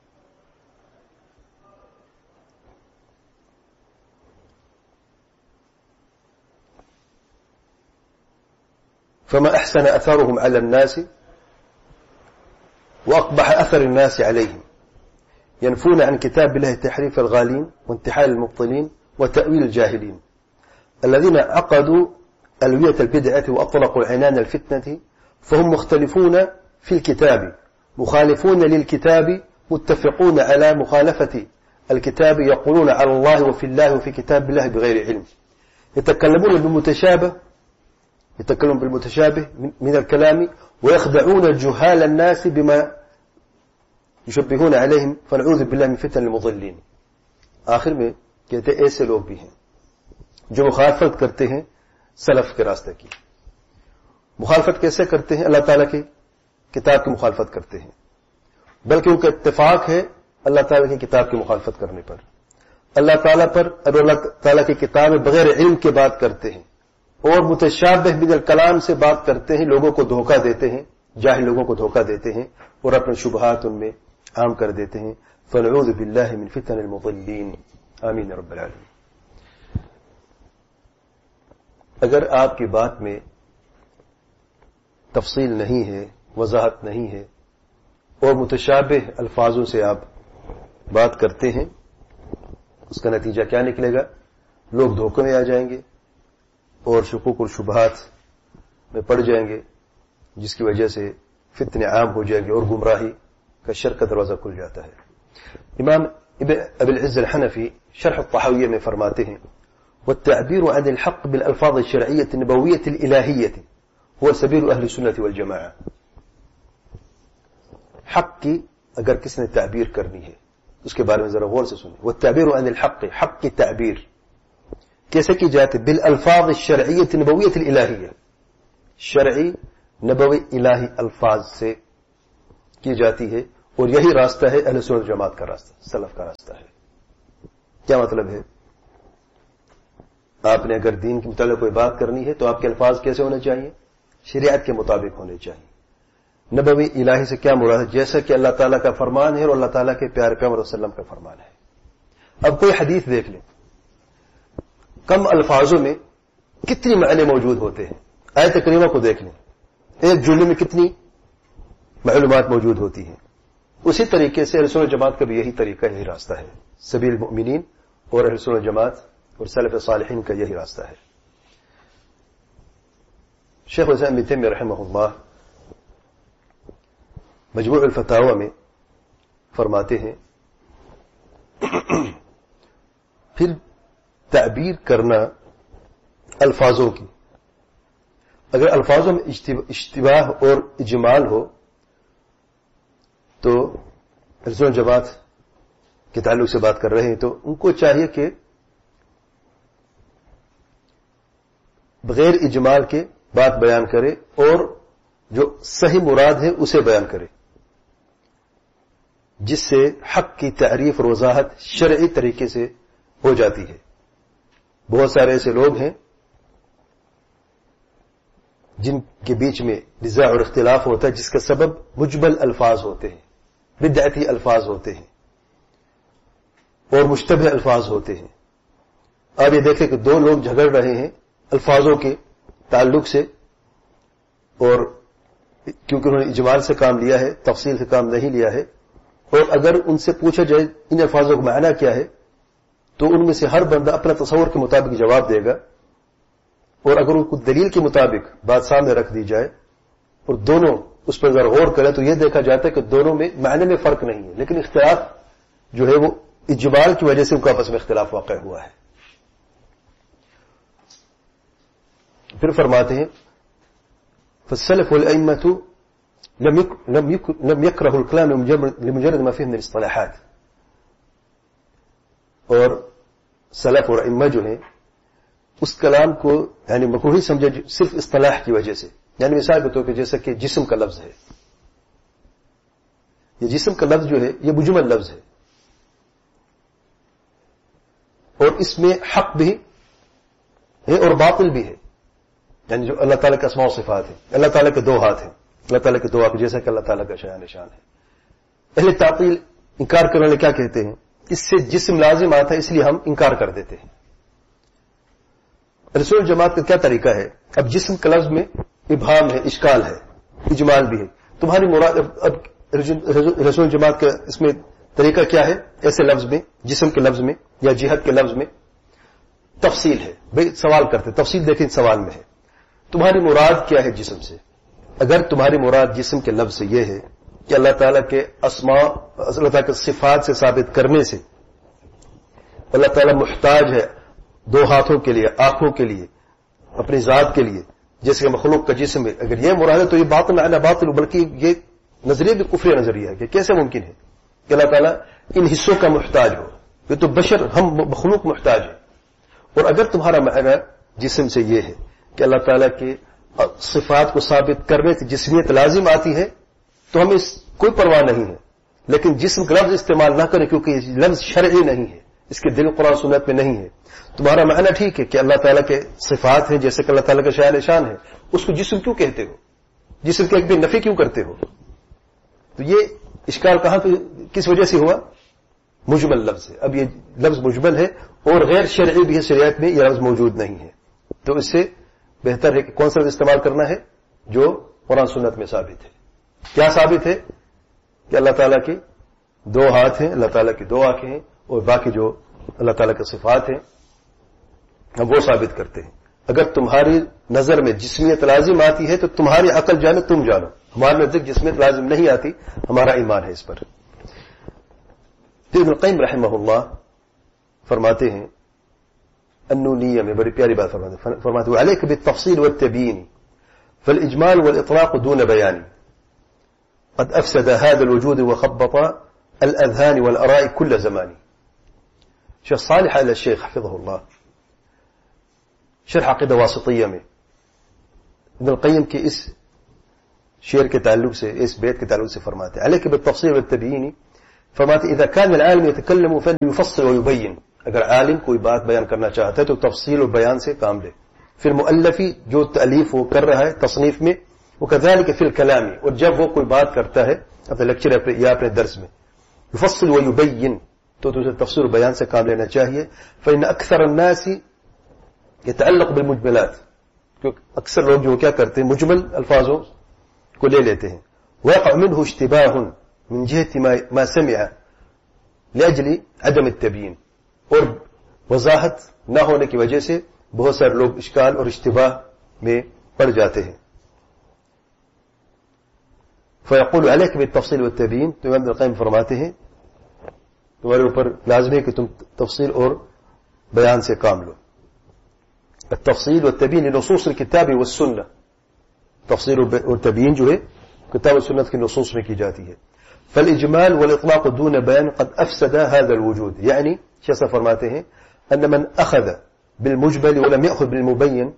فما احسن اثرهم على الناس واقبح اثر الناس عليهم ينفون عن كتاب الله تحريف الغالين وانتحال المبطلين وتأويل الجاهلين الذين عقدوا ألوية البدعة وأطلقوا عنان الفتنة فهم مختلفون في الكتاب مخالفون للكتاب متفقون على مخالفة الكتاب يقولون على الله وفي الله وفي كتاب الله بغير علم يتكلمون بالمتشابه يتكلمون بالمتشابه من الكلام ويخدعون جهال الناس بما يشبهون عليهم فنعوذ بالله من فتن المضلين. آخر میں کہتے ہیں ایسے لوگ بھی ہیں جو مخالفت کرتے ہیں سلف کے راستے کی. مخالفت کیسے کرتے ہیں؟ اللہ تعالیٰ کی کتاب کی مخالفت کرتے ہیں، بلکہ ان کا اتفاق ہے اللہ تعالیٰ کی کتاب کی مخالفت کرنے پر. اللہ تعالیٰ پر اور اللہ تعالیٰ کی کتاب میں بغیر علم کے بات کرتے ہیں اور متشابہ من الکلام سے بات کرتے ہیں، لوگوں کو دھوکہ دیتے ہیں، جاہل لوگوں کو دھوکہ دیتے ہیں اور اپنے شبہات ان میں عام کر دیتے ہیں. فنعوذ باللہ من فتن المضلین. آمین رب العالمین. اگر آپ کی بات میں تفصیل نہیں ہے، وضاحت نہیں ہے اور متشابہ الفاظوں سے آپ بات کرتے ہیں، اس کا نتیجہ کیا نکلے گا؟ لوگ دھوکے میں آ جائیں گے اور شکوک اور شبہات میں پڑ جائیں گے، جس کی وجہ سے فتنے عام ہو جائیں گے اور گمراہی کا شر کا دروازہ کھل جاتا ہے. امام ابی العز الحنفی شرح الطحاویہ میں فرماتے ہیں والتعبیر عن الحق بالالفاظ الشرعیة النبویة الالہیة هو سبیل اہل السنة والجماعة. حق کی اگر کس نے تعبیر کرنی ہے اس کے بارے میں ذرا غور سے سنیں. والتعبیر عن الحق، حق کی تعبیر کیسے کی جاتی؟ بالالفاظ الشرعیة النبویة الالہیة، شرعی نبوی الہی الفاظ سے کی جاتی ہے، اور یہی راستہ ہے اہل سنت جماعت کا راستہ، سلف کا راستہ ہے۔ کیا مطلب ہے؟ آپ نے اگر دین کے متعلق کوئی بات کرنی ہے تو آپ کے الفاظ کیسے ہونے چاہیے؟ شریعت کے مطابق ہونے چاہیے۔ نبوی الہی سے کیا مراد ہے؟ جیسا کہ اللہ تعالیٰ کا فرمان ہے اور اللہ تعالیٰ کے پیارے پیغمبر صلی اللہ علیہ وسلم کا فرمان ہے۔ اب کوئی حدیث دیکھ لیں، کم الفاظوں میں کتنی معنی موجود ہوتے ہیں۔ آیت کریمہ کو دیکھ لیں، ایک جملے میں کتنی معلومات موجود ہوتی ہیں۔ اسی طریقے سے اہل سنت جماعت کا بھی یہی طریقہ، یہی راستہ ہے۔ سبیل المؤمنین اور اہل سنت جماعت اور سلف صالحین کا یہی راستہ ہے۔ شیخ الاسلام ابن تیمیہ رحمہ اللہ مجموع الفتاوی میں فرماتے ہیں پھر تعبیر کرنا الفاظوں کی، اگر الفاظوں میں اشتباہ اور اجمال ہو تو اہل سنت جماعت کے تعلق سے بات کر رہے ہیں تو ان کو چاہیے کہ بغیر اجمال کے بات بیان کرے اور جو صحیح مراد ہے اسے بیان کرے، جس سے حق کی تعریف اور وضاحت شرعی طریقے سے ہو جاتی ہے۔ بہت سارے ایسے لوگ ہیں جن کے بیچ میں نزاع اور اختلاف ہوتا ہے جس کا سبب مجمل الفاظ ہوتے ہیں، بدعتی الفاظ ہوتے ہیں اور مشتبہ الفاظ ہوتے ہیں۔ آپ یہ دیکھیں کہ دو لوگ جھگڑ رہے ہیں الفاظوں کے تعلق سے، اور کیونکہ انہوں نے اجمال سے کام لیا ہے، تفصیل سے کام نہیں لیا ہے، اور اگر ان سے پوچھا جائے ان الفاظوں کا معنی کیا ہے تو ان میں سے ہر بندہ اپنا تصور کے مطابق جواب دے گا، اور اگر ان کو دلیل کے مطابق بات سامنے رکھ دی جائے اور دونوں اس پر ذرا غور کریں تو یہ دیکھا جاتا ہے کہ دونوں میں معنی میں فرق نہیں ہے، لیکن اختلاف جو ہے وہ اجمال کی وجہ سے ان کا آپس میں اختلاف واقع ہوا ہے۔ پھر فرماتے ہیں فالسلف والأئمة لم يكرهوا الكلام لمجرد ما فيه من الاصطلاحات، اور سلف اور ائمہ جو ہیں اس کلام کو یعنی مکروہ سمجھے صرف اصطلاح کی وجہ سے، یعنی مثال کے طور پہ جیسا کہ جسم کا لفظ ہے، یہ جسم کا لفظ جو ہے یہ مجمل لفظ ہے، اور اس میں حق بھی ہے اور باطل بھی ہے، یعنی جو اللہ تعالیٰ کے اسماء و صفات ہیں، اللہ تعالیٰ کے دو ہاتھ ہیں، اللہ تعالیٰ کے دو آنکھ جیسا کہ اللہ تعالیٰ کا شان نشان ہے۔ اہل تعطیل انکار کرنے والے کیا کہتے ہیں؟ اس سے جسم لازم آتا ہے اس لیے ہم انکار کر دیتے ہیں۔ رسول جماعت کا کیا طریقہ ہے؟ اب جسم کے لفظ میں ابہام ہے، اشکال ہے، اجمال بھی ہے، تمہاری مراد اب رسول جماعت کا اس میں طریقہ کیا ہے؟ ایسے لفظ میں، جسم کے لفظ میں یا جہت کے لفظ میں تفصیل ہے، بھئی سوال کرتے، تفصیل دیکھیں سوال میں ہے، تمہاری مراد کیا ہے جسم سے؟ اگر تمہاری مراد جسم کے لفظ سے یہ ہے کہ اللہ تعالیٰ کے اسماء، اللہ تعالیٰ کے صفات سے ثابت کرنے سے اللہ تعالیٰ محتاج ہے دو ہاتھوں کے لیے، آنکھوں کے لیے، اپنی ذات کے لیے، جیسے کہ مخلوق کا جسم ہے، اگر یہ مراد ہے تو یہ باطل معنی باطل، بلکہ یہ نظریہ بھی کفری نظریہ ہے کہ کیسے ممکن ہے کہ اللہ تعالیٰ ان حصوں کا محتاج ہو، یہ تو بشر ہم مخلوق محتاج ہے۔ اور اگر تمہارا معنی جسم سے یہ ہے کہ اللہ تعالیٰ کے صفات کو ثابت کرنے سے جسمیت لازم آتی ہے تو ہمیں اس کوئی پرواہ نہیں ہے، لیکن جسم کا لفظ استعمال نہ کریں کیونکہ یہ لفظ شرعی نہیں ہے، اس کے دل قرآن سنت میں نہیں ہے۔ تمہارا معنی ٹھیک ہے کہ اللہ تعالیٰ کے صفات ہیں جیسے کہ اللہ تعالیٰ کا شان نشان ہے، اس کو جسم کیوں کہتے ہو؟ جسم کے ایک بھی نفی کیوں کرتے ہو؟ تو یہ اشکال کہاں کس وجہ سے ہوا؟ مجمل لفظ ہے۔ اب یہ لفظ مجمل ہے اور غیر شرعی بھی ہے، شریعت میں یہ لفظ موجود نہیں ہے، تو اس سے بہتر ہے کہ کون سا استعمال کرنا ہے جو قرآن سنت میں ثابت ہے۔ کیا ثابت ہے؟ کہ اللہ تعالیٰ کے دو ہاتھ ہیں، اللہ تعالیٰ کی دو آنکھیں ہیں، اور باقی جو اللہ تعالیٰ کے صفات ہیں ہم وہ ثابت کرتے ہیں۔ اگر تمہاری نظر میں جسمیت لازم آتی ہے تو تمہاری عقل جانے، تم جانو، ہمارے نزدیک جسمیت لازم نہیں آتی، ہمارا ایمان ہے اس پر۔ ابن القیم رحمہ اللہ فرماتے ہیں النونیہ میں بڑی پیاری بات فرماتے ہیں، فرماتے ہیں علیک بالتفصیل والتبیین فالاجمال والاطلاق دون بیان قد افسد هذا الوجود وخبط الاذهان والاراء كل زمان۔ شیخ صالح آل الشیخ حفظه اللہ شرح عقیدہ واسطیہ میں ابن القیم کے اس شعر کے تعلق سے، اس بیت کے تعلق سے فرماتے ہیں علیک بالتفصیل والتبیین، فرماتے اذا كان العالم يتكلم فليفصل ويبين، اگر عالم کوئی بات بیان کرنا چاہتا ہے تو تفصیل اور بیان سے کام لے. پھر مؤلفی جو تالیف وہ کر رہا ہے تصنیف میں، وكذلك في الكلام، اور جب وہ کوئی بات کرتا ہے اپنے لیکچر یا اپنے درس میں، يفصل ويبين، تو اسے تفصیل اور بیان سے کام لینا چاہیے. فإن أكثر الناس يتعلق بالمجملات، کیونکہ اکثر لوگ جو کیا کرتے ہیں مجمل الفاظوں کو لے لیتے ہیں. ويقع منه اشتباه من جهة ما سمع لأجل عدم التبيين، اور وضاحت نہ ہونے کی وجہ سے بہت سارے لوگ اشکال اور اشتباہ میں پڑ جاتے ہیں. فيقول عليك بالتفصيل والتبيين، تو امام ابن القیم فرماتے ہیں تمہارے اوپر لازم ہے کہ تم تفصیل اور بیان سے کام لو. التفصیل والتبیین لنصوص الکتاب والسنہ، تفصیل اور تبیین جو ہے کتاب و سنت کی نصوص میں کی جاتی ہے. فالاجمال والاطلاق دون بیان قد افسد هذا الوجود، یعنی شیخ فرماتے ہیں ان من اخذ بالمجمل ولم ياخذ بالمبين،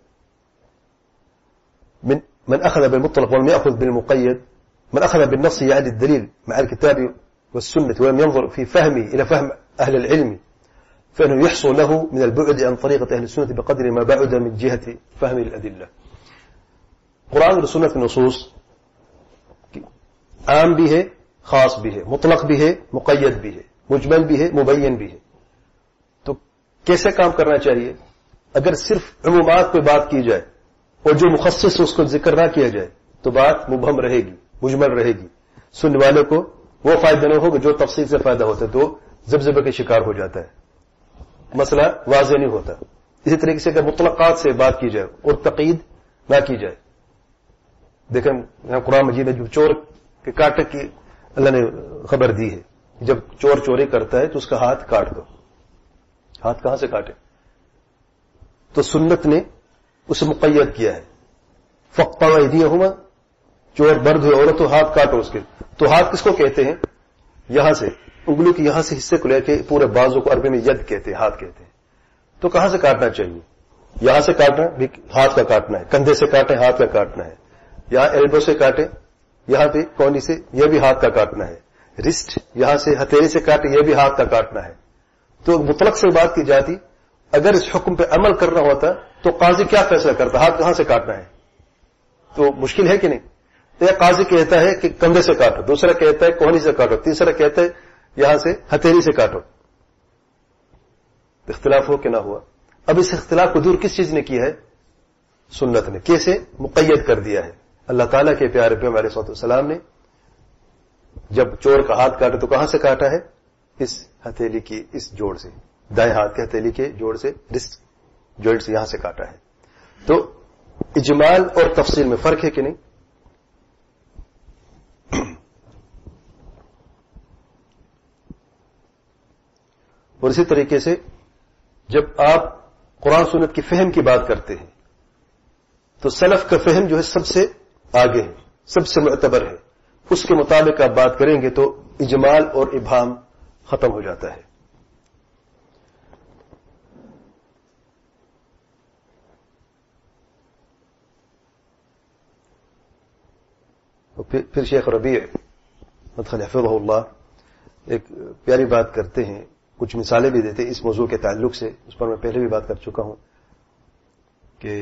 من من اخذ بالمطلق ولم ياخذ بالمقيد، من اخذ بالنص يعني الدليل مع الكتاب والسنة ولم ينظر في فهمه إلى فهم أهل العلم، فإنه يحصل له من البعد عن طريقة أهل السنة بقدر ما بعد من جهة فهم الأدلة. قرآن اور سنت کی نصوص عام بھی ہے، خاص بھی ہے، مطلق بھی ہے، مقید بھی ہے، مجمل بھی ہے، مبین بھی ہے. تو کیسے کام کرنا چاہیے؟ اگر صرف عمومات پہ بات کی جائے اور جو مخصص اس کو ذکر نہ کیا جائے تو بات مبہم رہے گی، مجمل رہے گی، سننے والے کو وہ فائدہ نہ ہوگا جو تفصیل سے فائدہ ہوتا ہے تو زبزبے کے شکار ہو جاتا ہے، مسئلہ واضح نہیں ہوتا. اسی طریقے سے اگر مطلقات سے بات کی جائے اور تقید نہ کی جائے، دیکھیں یہاں قرآن مجید میں جو چور کے کاٹے کی اللہ نے خبر دی ہے، جب چور چوری کرتا ہے تو اس کا ہاتھ کاٹ دو. ہاتھ کہاں سے کاٹے؟ تو سنت نے اسے مقید کیا ہے، فقطعوا ایدیہما، چور برد ہوئے عورت تو ہاتھ کاٹو اس کے. تو ہاتھ کس کو کہتے ہیں؟ یہاں سے انگلیوں کی یہاں سے حصے کو لے کے پورے بازو کو عربی میں ید کہتے ہیں، ہاتھ کہتے ہیں. تو کہاں سے کاٹنا چاہیے؟ یہاں سے کاٹنا بھی ہاتھ کا کاٹنا ہے، کندھے سے کاٹے ہاتھ کا کاٹنا ہے، یہاں ایلبو سے کاٹے یہاں پہ کونی سے یہ بھی ہاتھ کا کاٹنا ہے، رسٹ یہاں سے ہتھیلی سے کاٹے یہ بھی ہاتھ کا کاٹنا ہے. تو مطلق سے بات کی جاتی، اگر اس حکم پہ عمل کرنا ہوتا تو قاضی کیا فیصلہ کرتا؟ ہاتھ کہاں سے کاٹنا ہے؟ تو مشکل ہے کہ نہیں؟ ایک قاضی کہتا ہے کہ کندھے سے کاٹو، دوسرا کہتا ہے کوہنی سے کاٹو، تیسرا کہتا ہے یہاں سے ہتھیلی سے کاٹو. اختلاف ہو کہ نہ ہوا؟ اب اس اختلاف کو دور کس چیز نے کیا ہے؟ سنت نے. کیسے؟ مقید کر دیا ہے. اللہ تعالیٰ کے پیارے پیغمبر علیہ الصلوۃ والسلام نے جب چور کا ہاتھ کاٹا تو کہاں سے کاٹا ہے؟ اس ہتھیلی کی اس جوڑ سے، دائیں ہاتھ کے ہتھیلی کے جوڑ سے، رسٹ جوائنٹ سے یہاں سے کاٹا ہے. تو اجمال اور تفصیل میں فرق ہے کہ نہیں؟ اور اسی طریقے سے جب آپ قرآن سنت کی فہم کی بات کرتے ہیں تو سلف کا فہم جو ہے سب سے آگے ہے، سب سے معتبر ہے. اس کے مطابق آپ بات کریں گے تو اجمال اور ابہام ختم ہو جاتا ہے. پھر, پھر شیخ ربیع مدخل حفظہ اللہ ایک پیاری بات کرتے ہیں، کچھ مثالیں بھی دیتے اس موضوع کے تعلق سے. اس پر میں پہلے بھی بات کر چکا ہوں کہ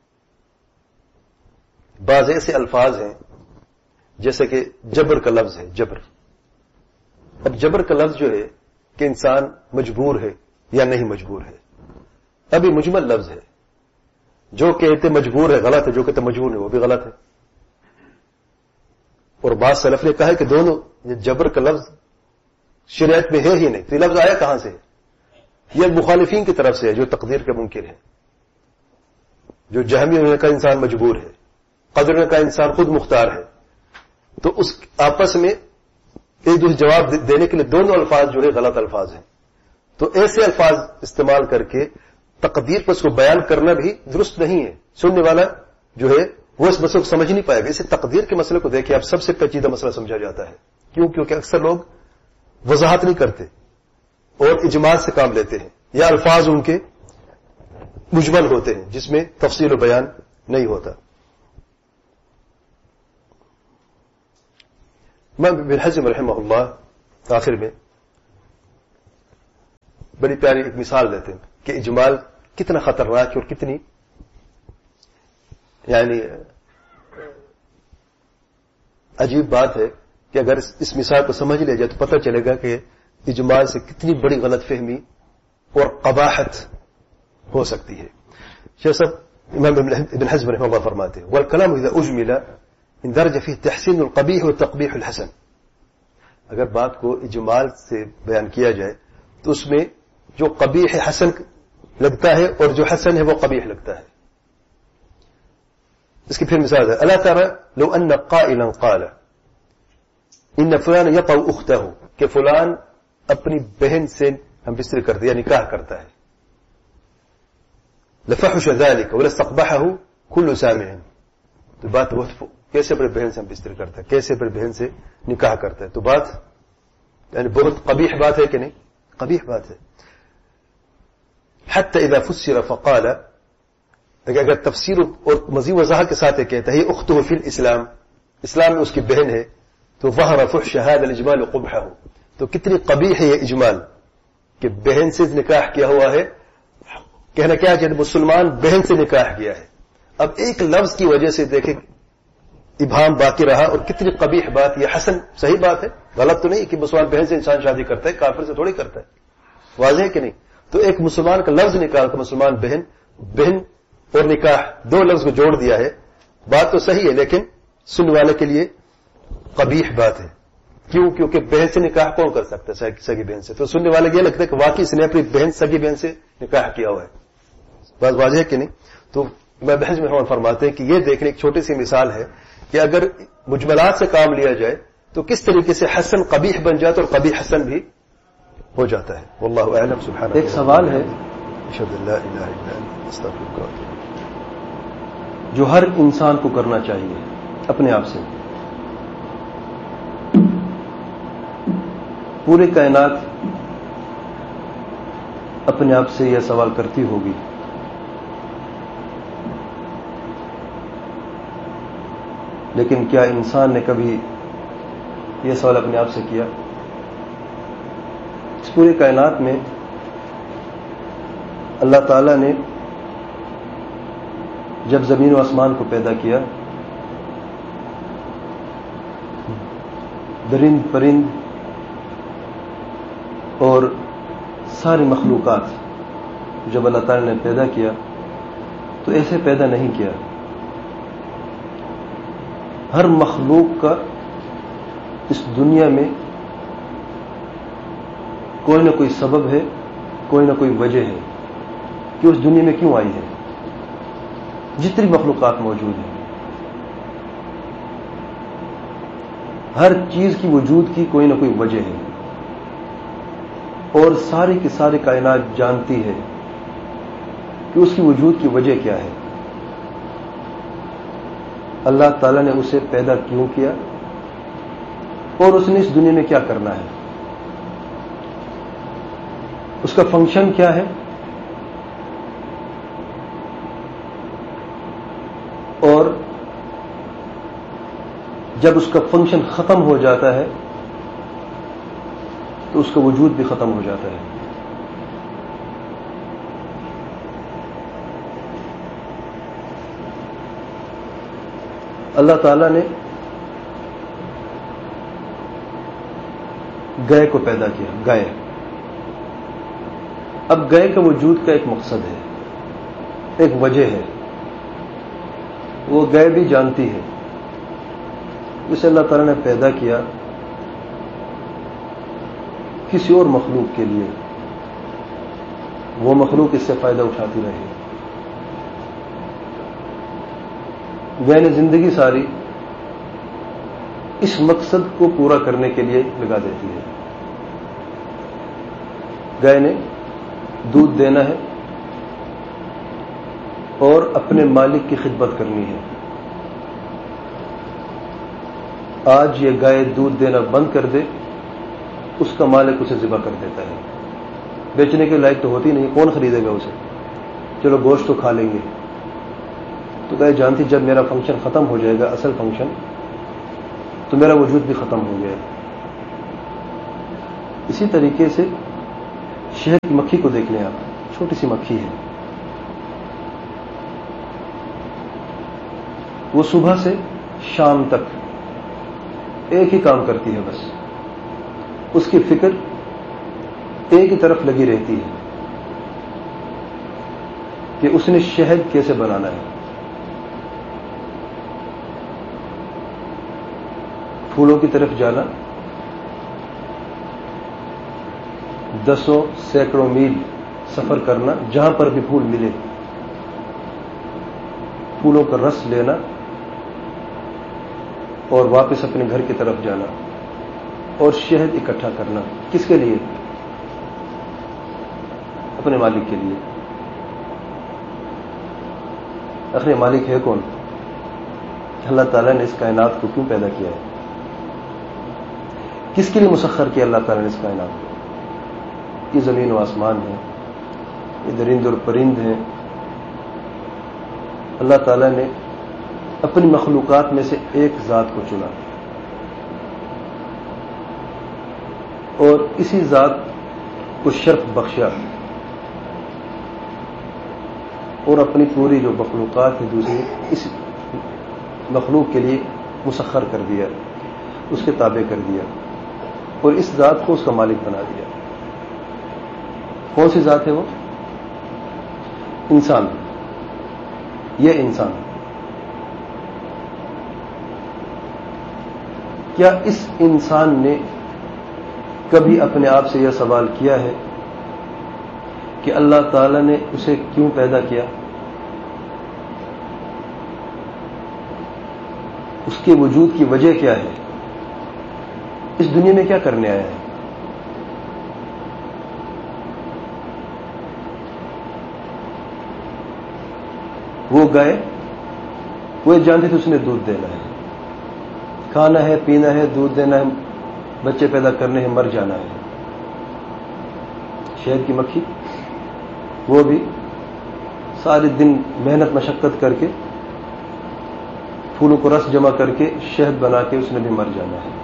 بعض ایسے الفاظ ہیں جیسے کہ جبر کا لفظ ہے. جبر، اب جبر کا لفظ جو ہے کہ انسان مجبور ہے یا نہیں مجبور ہے، ابھی مجمل لفظ ہے. جو کہتے مجبور ہے غلط ہے، جو کہتے مجبور ہے وہ بھی غلط ہے. اور بعض سلف نے کہا ہے کہ دونوں، یہ جبر کا لفظ شریعت میں ہے ہی نہیں، تو یہ لفظ آیا کہاں سے؟ یہ مخالفین کی طرف سے ہے جو تقدیر کے منکر ہے، جو جہمی نے کہا انسان مجبور ہے، قدر نے کہا انسان خود مختار ہے. تو اس آپس میں ایک دوسرے جواب دینے کے لیے دونوں الفاظ جو ہے غلط الفاظ ہیں. تو ایسے الفاظ استعمال کر کے تقدیر پر اس کو بیان کرنا بھی درست نہیں ہے. سننے والا جو ہے وہ اس مسئلے کو سمجھ نہیں پائے گا. اسے تقدیر کے مسئلے کو دیکھیں، اب سب سے پیچیدہ مسئلہ سمجھا جاتا ہے. کیوں؟ کیونکہ اکثر لوگ وضاحت نہیں کرتے اور اجمال سے کام لیتے ہیں، یا الفاظ ان کے مجمل ہوتے ہیں جس میں تفصیل و بیان نہیں ہوتا. امام ابن حزم رحمہ اللہ آخر میں بڑی پیاری ایک مثال دیتے ہیں کہ اجمال کتنا خطرناک ہے اور کتنی یعنی عجیب بات ہے کہ اگر اس مثال کو سمجھ لیا جائے تو پتہ چلے گا کہ اجمال سے کتنی بڑی غلط فہمی اور قباحت ہو سکتی ہے. شیخ صاحب امام ابن حزم رحمہ اللہ فرماتے ہیں والکلام اذا اجمل اندرج فيه تحسین القبیح وتقبیح الحسن. اگر بات کو اجمال سے بیان کیا جائے تو اس میں جو قبیح حسن لگتا ہے اور جو حسن ہے وہ قبیح لگتا ہے. اس کی پھر مثال ہے الا ترى لو ان قائلا قال ان فلان يطأ اخته کہ فلان اپنی بہن سے ہم بستر کرتے یا نکاح کرتا ہے لفحش ذلك ولاستقبحه كل سامع. تو بات بہت کیسے اپنی بہن سے ہم بستر کرتا ہے, کیسے اپنی بہن سے نکاح کرتا ہے, تو بات یعنی بہت قبیح بات ہے کہ نہیں, قبیح بات ہے. حتى اذا فسر فقال اگر تفسیر اور مزید وضاحت کے ساتھ یہ کہتا ہے یہ اخته فی الاسلام, اسلام میں اس کی بہن ہے, تو ظهر فحش هذا الاجمال قبحه. تو کتنی قبیح ہے یہ اجمال کہ بہن سے نکاح کیا ہوا ہے, کہنا کیا کہ مسلمان بہن سے نکاح کیا ہے. اب ایک لفظ کی وجہ سے دیکھیں ابہام باقی رہا, اور کتنی قبیح بات. یہ حسن صحیح بات ہے, غلط تو نہیں کہ مسلمان بہن سے انسان شادی کرتا ہے, کافر سے تھوڑی کرتا ہے, واضح ہے کہ نہیں. تو ایک مسلمان کا لفظ نکال کر مسلمان بہن بہن اور نکاح دو لفظ کو جوڑ دیا ہے. بات تو صحیح ہے لیکن سننے والے کے لیے قبیح بات ہے. کیوں؟ کیونکہ بہن سے نکاح کون کر سکتا ہے سگی بہن سے. تو سننے والے یہ لگتا ہے کہ واقعی اس نے اپنی بہن سگی بہن سے نکاح کیا ہوا ہے. بات واضح ہے کہ نہیں. تو میں بحث میں ہم فرماتے ہیں کہ یہ دیکھنے ایک چھوٹی سی مثال ہے کہ اگر مجملات سے کام لیا جائے تو کس طریقے سے حسن قبیح بن جاتا ہے اور قبیح حسن بھی ہو جاتا ہے. واللہ اعلم. سبحانہ. ایک سوال ہے اشہد ان لا الہ الا انت استغفرک و اتوب الیک, جو ہر انسان کو کرنا چاہیے اپنے آپ سے. پورے کائنات اپنے آپ سے یہ سوال کرتی ہوگی لیکن کیا انسان نے کبھی یہ سوال اپنے آپ سے کیا؟ اس پورے کائنات میں اللہ تعالی نے جب زمین و آسمان کو پیدا کیا, درند پرند اور ساری مخلوقات جب اللہ تعالی نے پیدا کیا تو ایسے پیدا نہیں کیا. ہر مخلوق کا اس دنیا میں کوئی نہ کوئی سبب ہے, کوئی نہ کوئی وجہ ہے کہ اس دنیا میں کیوں آئی ہے. جتنی مخلوقات موجود ہیں, ہر چیز کی وجود کی کوئی نہ کوئی وجہ ہے, اور ساری کی ساری کائنات جانتی ہے کہ اس کی وجود کی وجہ کیا ہے. اللہ تعالیٰ نے اسے پیدا کیوں کیا اور اس نے اس دنیا میں کیا کرنا ہے, اس کا فنکشن کیا ہے, اور جب اس کا فنکشن ختم ہو جاتا ہے تو اس کا وجود بھی ختم ہو جاتا ہے. اللہ تعالیٰ نے گائے کو پیدا کیا, گائے. اب گائے کا وجود کا ایک مقصد ہے, ایک وجہ ہے, وہ گائے بھی جانتی ہے. اسے اللہ تعالیٰ نے پیدا کیا کسی اور مخلوق کے لیے, وہ مخلوق اس سے فائدہ اٹھاتی رہے. گائے نے زندگی ساری اس مقصد کو پورا کرنے کے لیے لگا دیتی ہے. گائے نے دودھ دینا ہے اور اپنے مالک کی خدمت کرنی ہے. آج یہ گائے دودھ دینا بند کر دے, اس کا مالک اسے ذبح کر دیتا ہے. بیچنے کے لائق تو ہوتی نہیں, کون خریدے گا اسے؟ چلو گوشت تو کھا لیں گے. تو گائے جانتی جب میرا فنکشن ختم ہو جائے گا, اصل فنکشن, تو میرا وجود بھی ختم ہو گیا. اسی طریقے سے شہد کی مکھی کو دیکھ لیں آپ, چھوٹی سی مکھی ہے, وہ صبح سے شام تک ایک ہی کام کرتی ہے, بس اس کی فکر ایک ہی طرف لگی رہتی ہے کہ اس نے شہد کیسے بنانا ہے. پھولوں کی طرف جانا, دسوں سینکڑوں میل سفر کرنا, جہاں پر بھی پھول ملے پھولوں کا رس لینا اور واپس اپنے گھر کی طرف جانا اور شہد اکٹھا کرنا. کس کے لیے؟ اپنے مالک کے لیے. اپنے مالک ہے کون؟ اللہ تعالیٰ نے اس کائنات کو کیوں پیدا کیا ہے؟ کس کے لیے مسخر کیا اللہ تعالیٰ نے اس کائنات کو؟ یہ زمین و آسمان ہے, یہ درند اور پرند ہیں. اللہ تعالیٰ نے اپنی مخلوقات میں سے ایک ذات کو چنا اور اسی ذات کو شرف بخشا اور اپنی پوری جو مخلوقات ہے دوسری اس مخلوق کے لیے مسخر کر دیا, اس کے تابع کر دیا اور اس ذات کو اس کا مالک بنا دیا. کون سی ذات ہے وہ؟ انسان. یہ انسان. کیا اس انسان نے کبھی اپنے آپ سے یہ سوال کیا ہے کہ اللہ تعالی نے اسے کیوں پیدا کیا؟ اس کے وجود کی وجہ کیا ہے؟ اس دنیا میں کیا کرنے آیا ہے؟ وہ گائے, وہ جانتے تھے اس نے دودھ دینا ہے, کھانا ہے, پینا ہے, دودھ دینا ہے, بچے پیدا کرنے ہیں, مر جانا ہے. شہد کی مکھی وہ بھی سارے دن محنت مشقت کر کے پھولوں کو رس جمع کر کے شہد بنا کے اس نے بھی مر جانا ہے.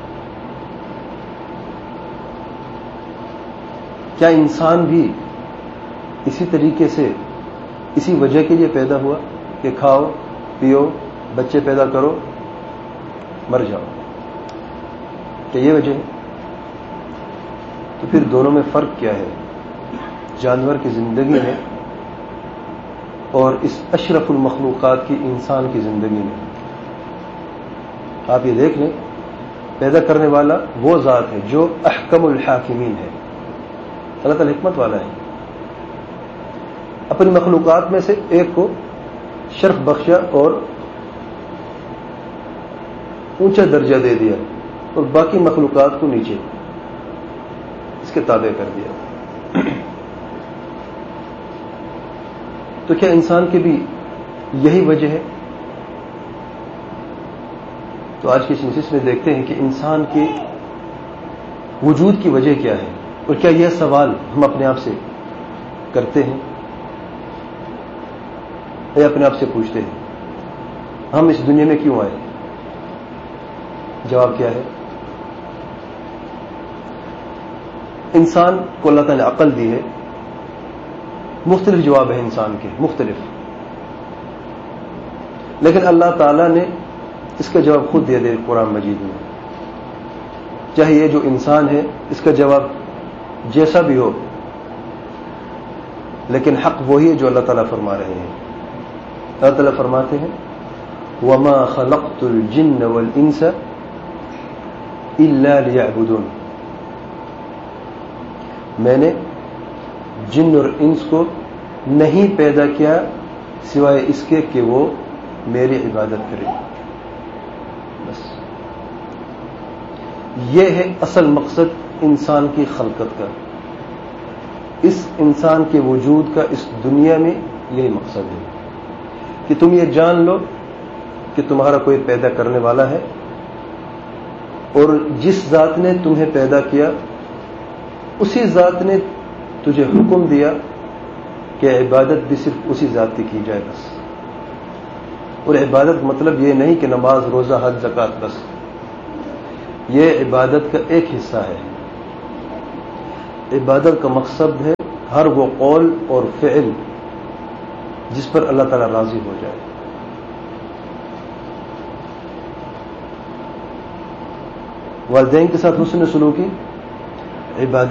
کیا انسان بھی اسی طریقے سے اسی وجہ کے لیے پیدا ہوا کہ کھاؤ پیو بچے پیدا کرو مر جاؤ؟ کیا یہ وجہ ہے؟ تو پھر دونوں میں فرق کیا ہے؟ جانور کی زندگی میں اور اس اشرف المخلوقات کی انسان کی زندگی میں. آپ یہ دیکھ لیں, پیدا کرنے والا وہ ذات ہے جو احکم الحاکمین ہے. اللہ تعالی حکمت والا ہے. اپنی مخلوقات میں سے ایک کو شرف بخشا اور اونچا درجہ دے دیا اور باقی مخلوقات کو نیچے اس کے تابع کر دیا. تو کیا انسان کی بھی یہی وجہ ہے؟ تو آج کی اس نشست میں دیکھتے ہیں کہ انسان کے وجود کی وجہ کیا ہے, اور کیا یہ سوال ہم اپنے آپ سے کرتے ہیں یا اپنے آپ سے پوچھتے ہیں ہم اس دنیا میں کیوں آئے؟ جواب کیا ہے؟ انسان کو اللہ تعالی نے عقل دی ہے. مختلف جواب ہے انسان کے, مختلف, لیکن اللہ تعالی نے اس کا جواب خود دے دے قرآن مجید میں. چاہے یہ جو انسان ہے اس کا جواب جیسا بھی ہو, لیکن حق وہی ہے جو اللہ تعالیٰ فرما رہے ہیں. اللہ تعالیٰ فرماتے ہیں وَمَا خَلَقْتُ الْجِنَّ وَالْإِنسَ إِلَّا لِيَعْبُدُونَ. میں نے جن اور انس کو نہیں پیدا کیا سوائے اس کے کہ وہ میری عبادت کریں. بس یہ ہے اصل مقصد انسان کی خلقت کا, اس انسان کے وجود کا اس دنیا میں یہی مقصد ہے کہ تم یہ جان لو کہ تمہارا کوئی پیدا کرنے والا ہے, اور جس ذات نے تمہیں پیدا کیا اسی ذات نے تجھے حکم دیا کہ عبادت بھی صرف اسی ذات کی کی جائے بس. اور عبادت مطلب یہ نہیں کہ نماز روزہ حج زکات بس, یہ عبادت کا ایک حصہ ہے. عبادت کا مقصد ہے ہر وہ قول اور فعل جس پر اللہ تعالیٰ راضی ہو جائے. والدین کے ساتھ حسن سلوکی عبادت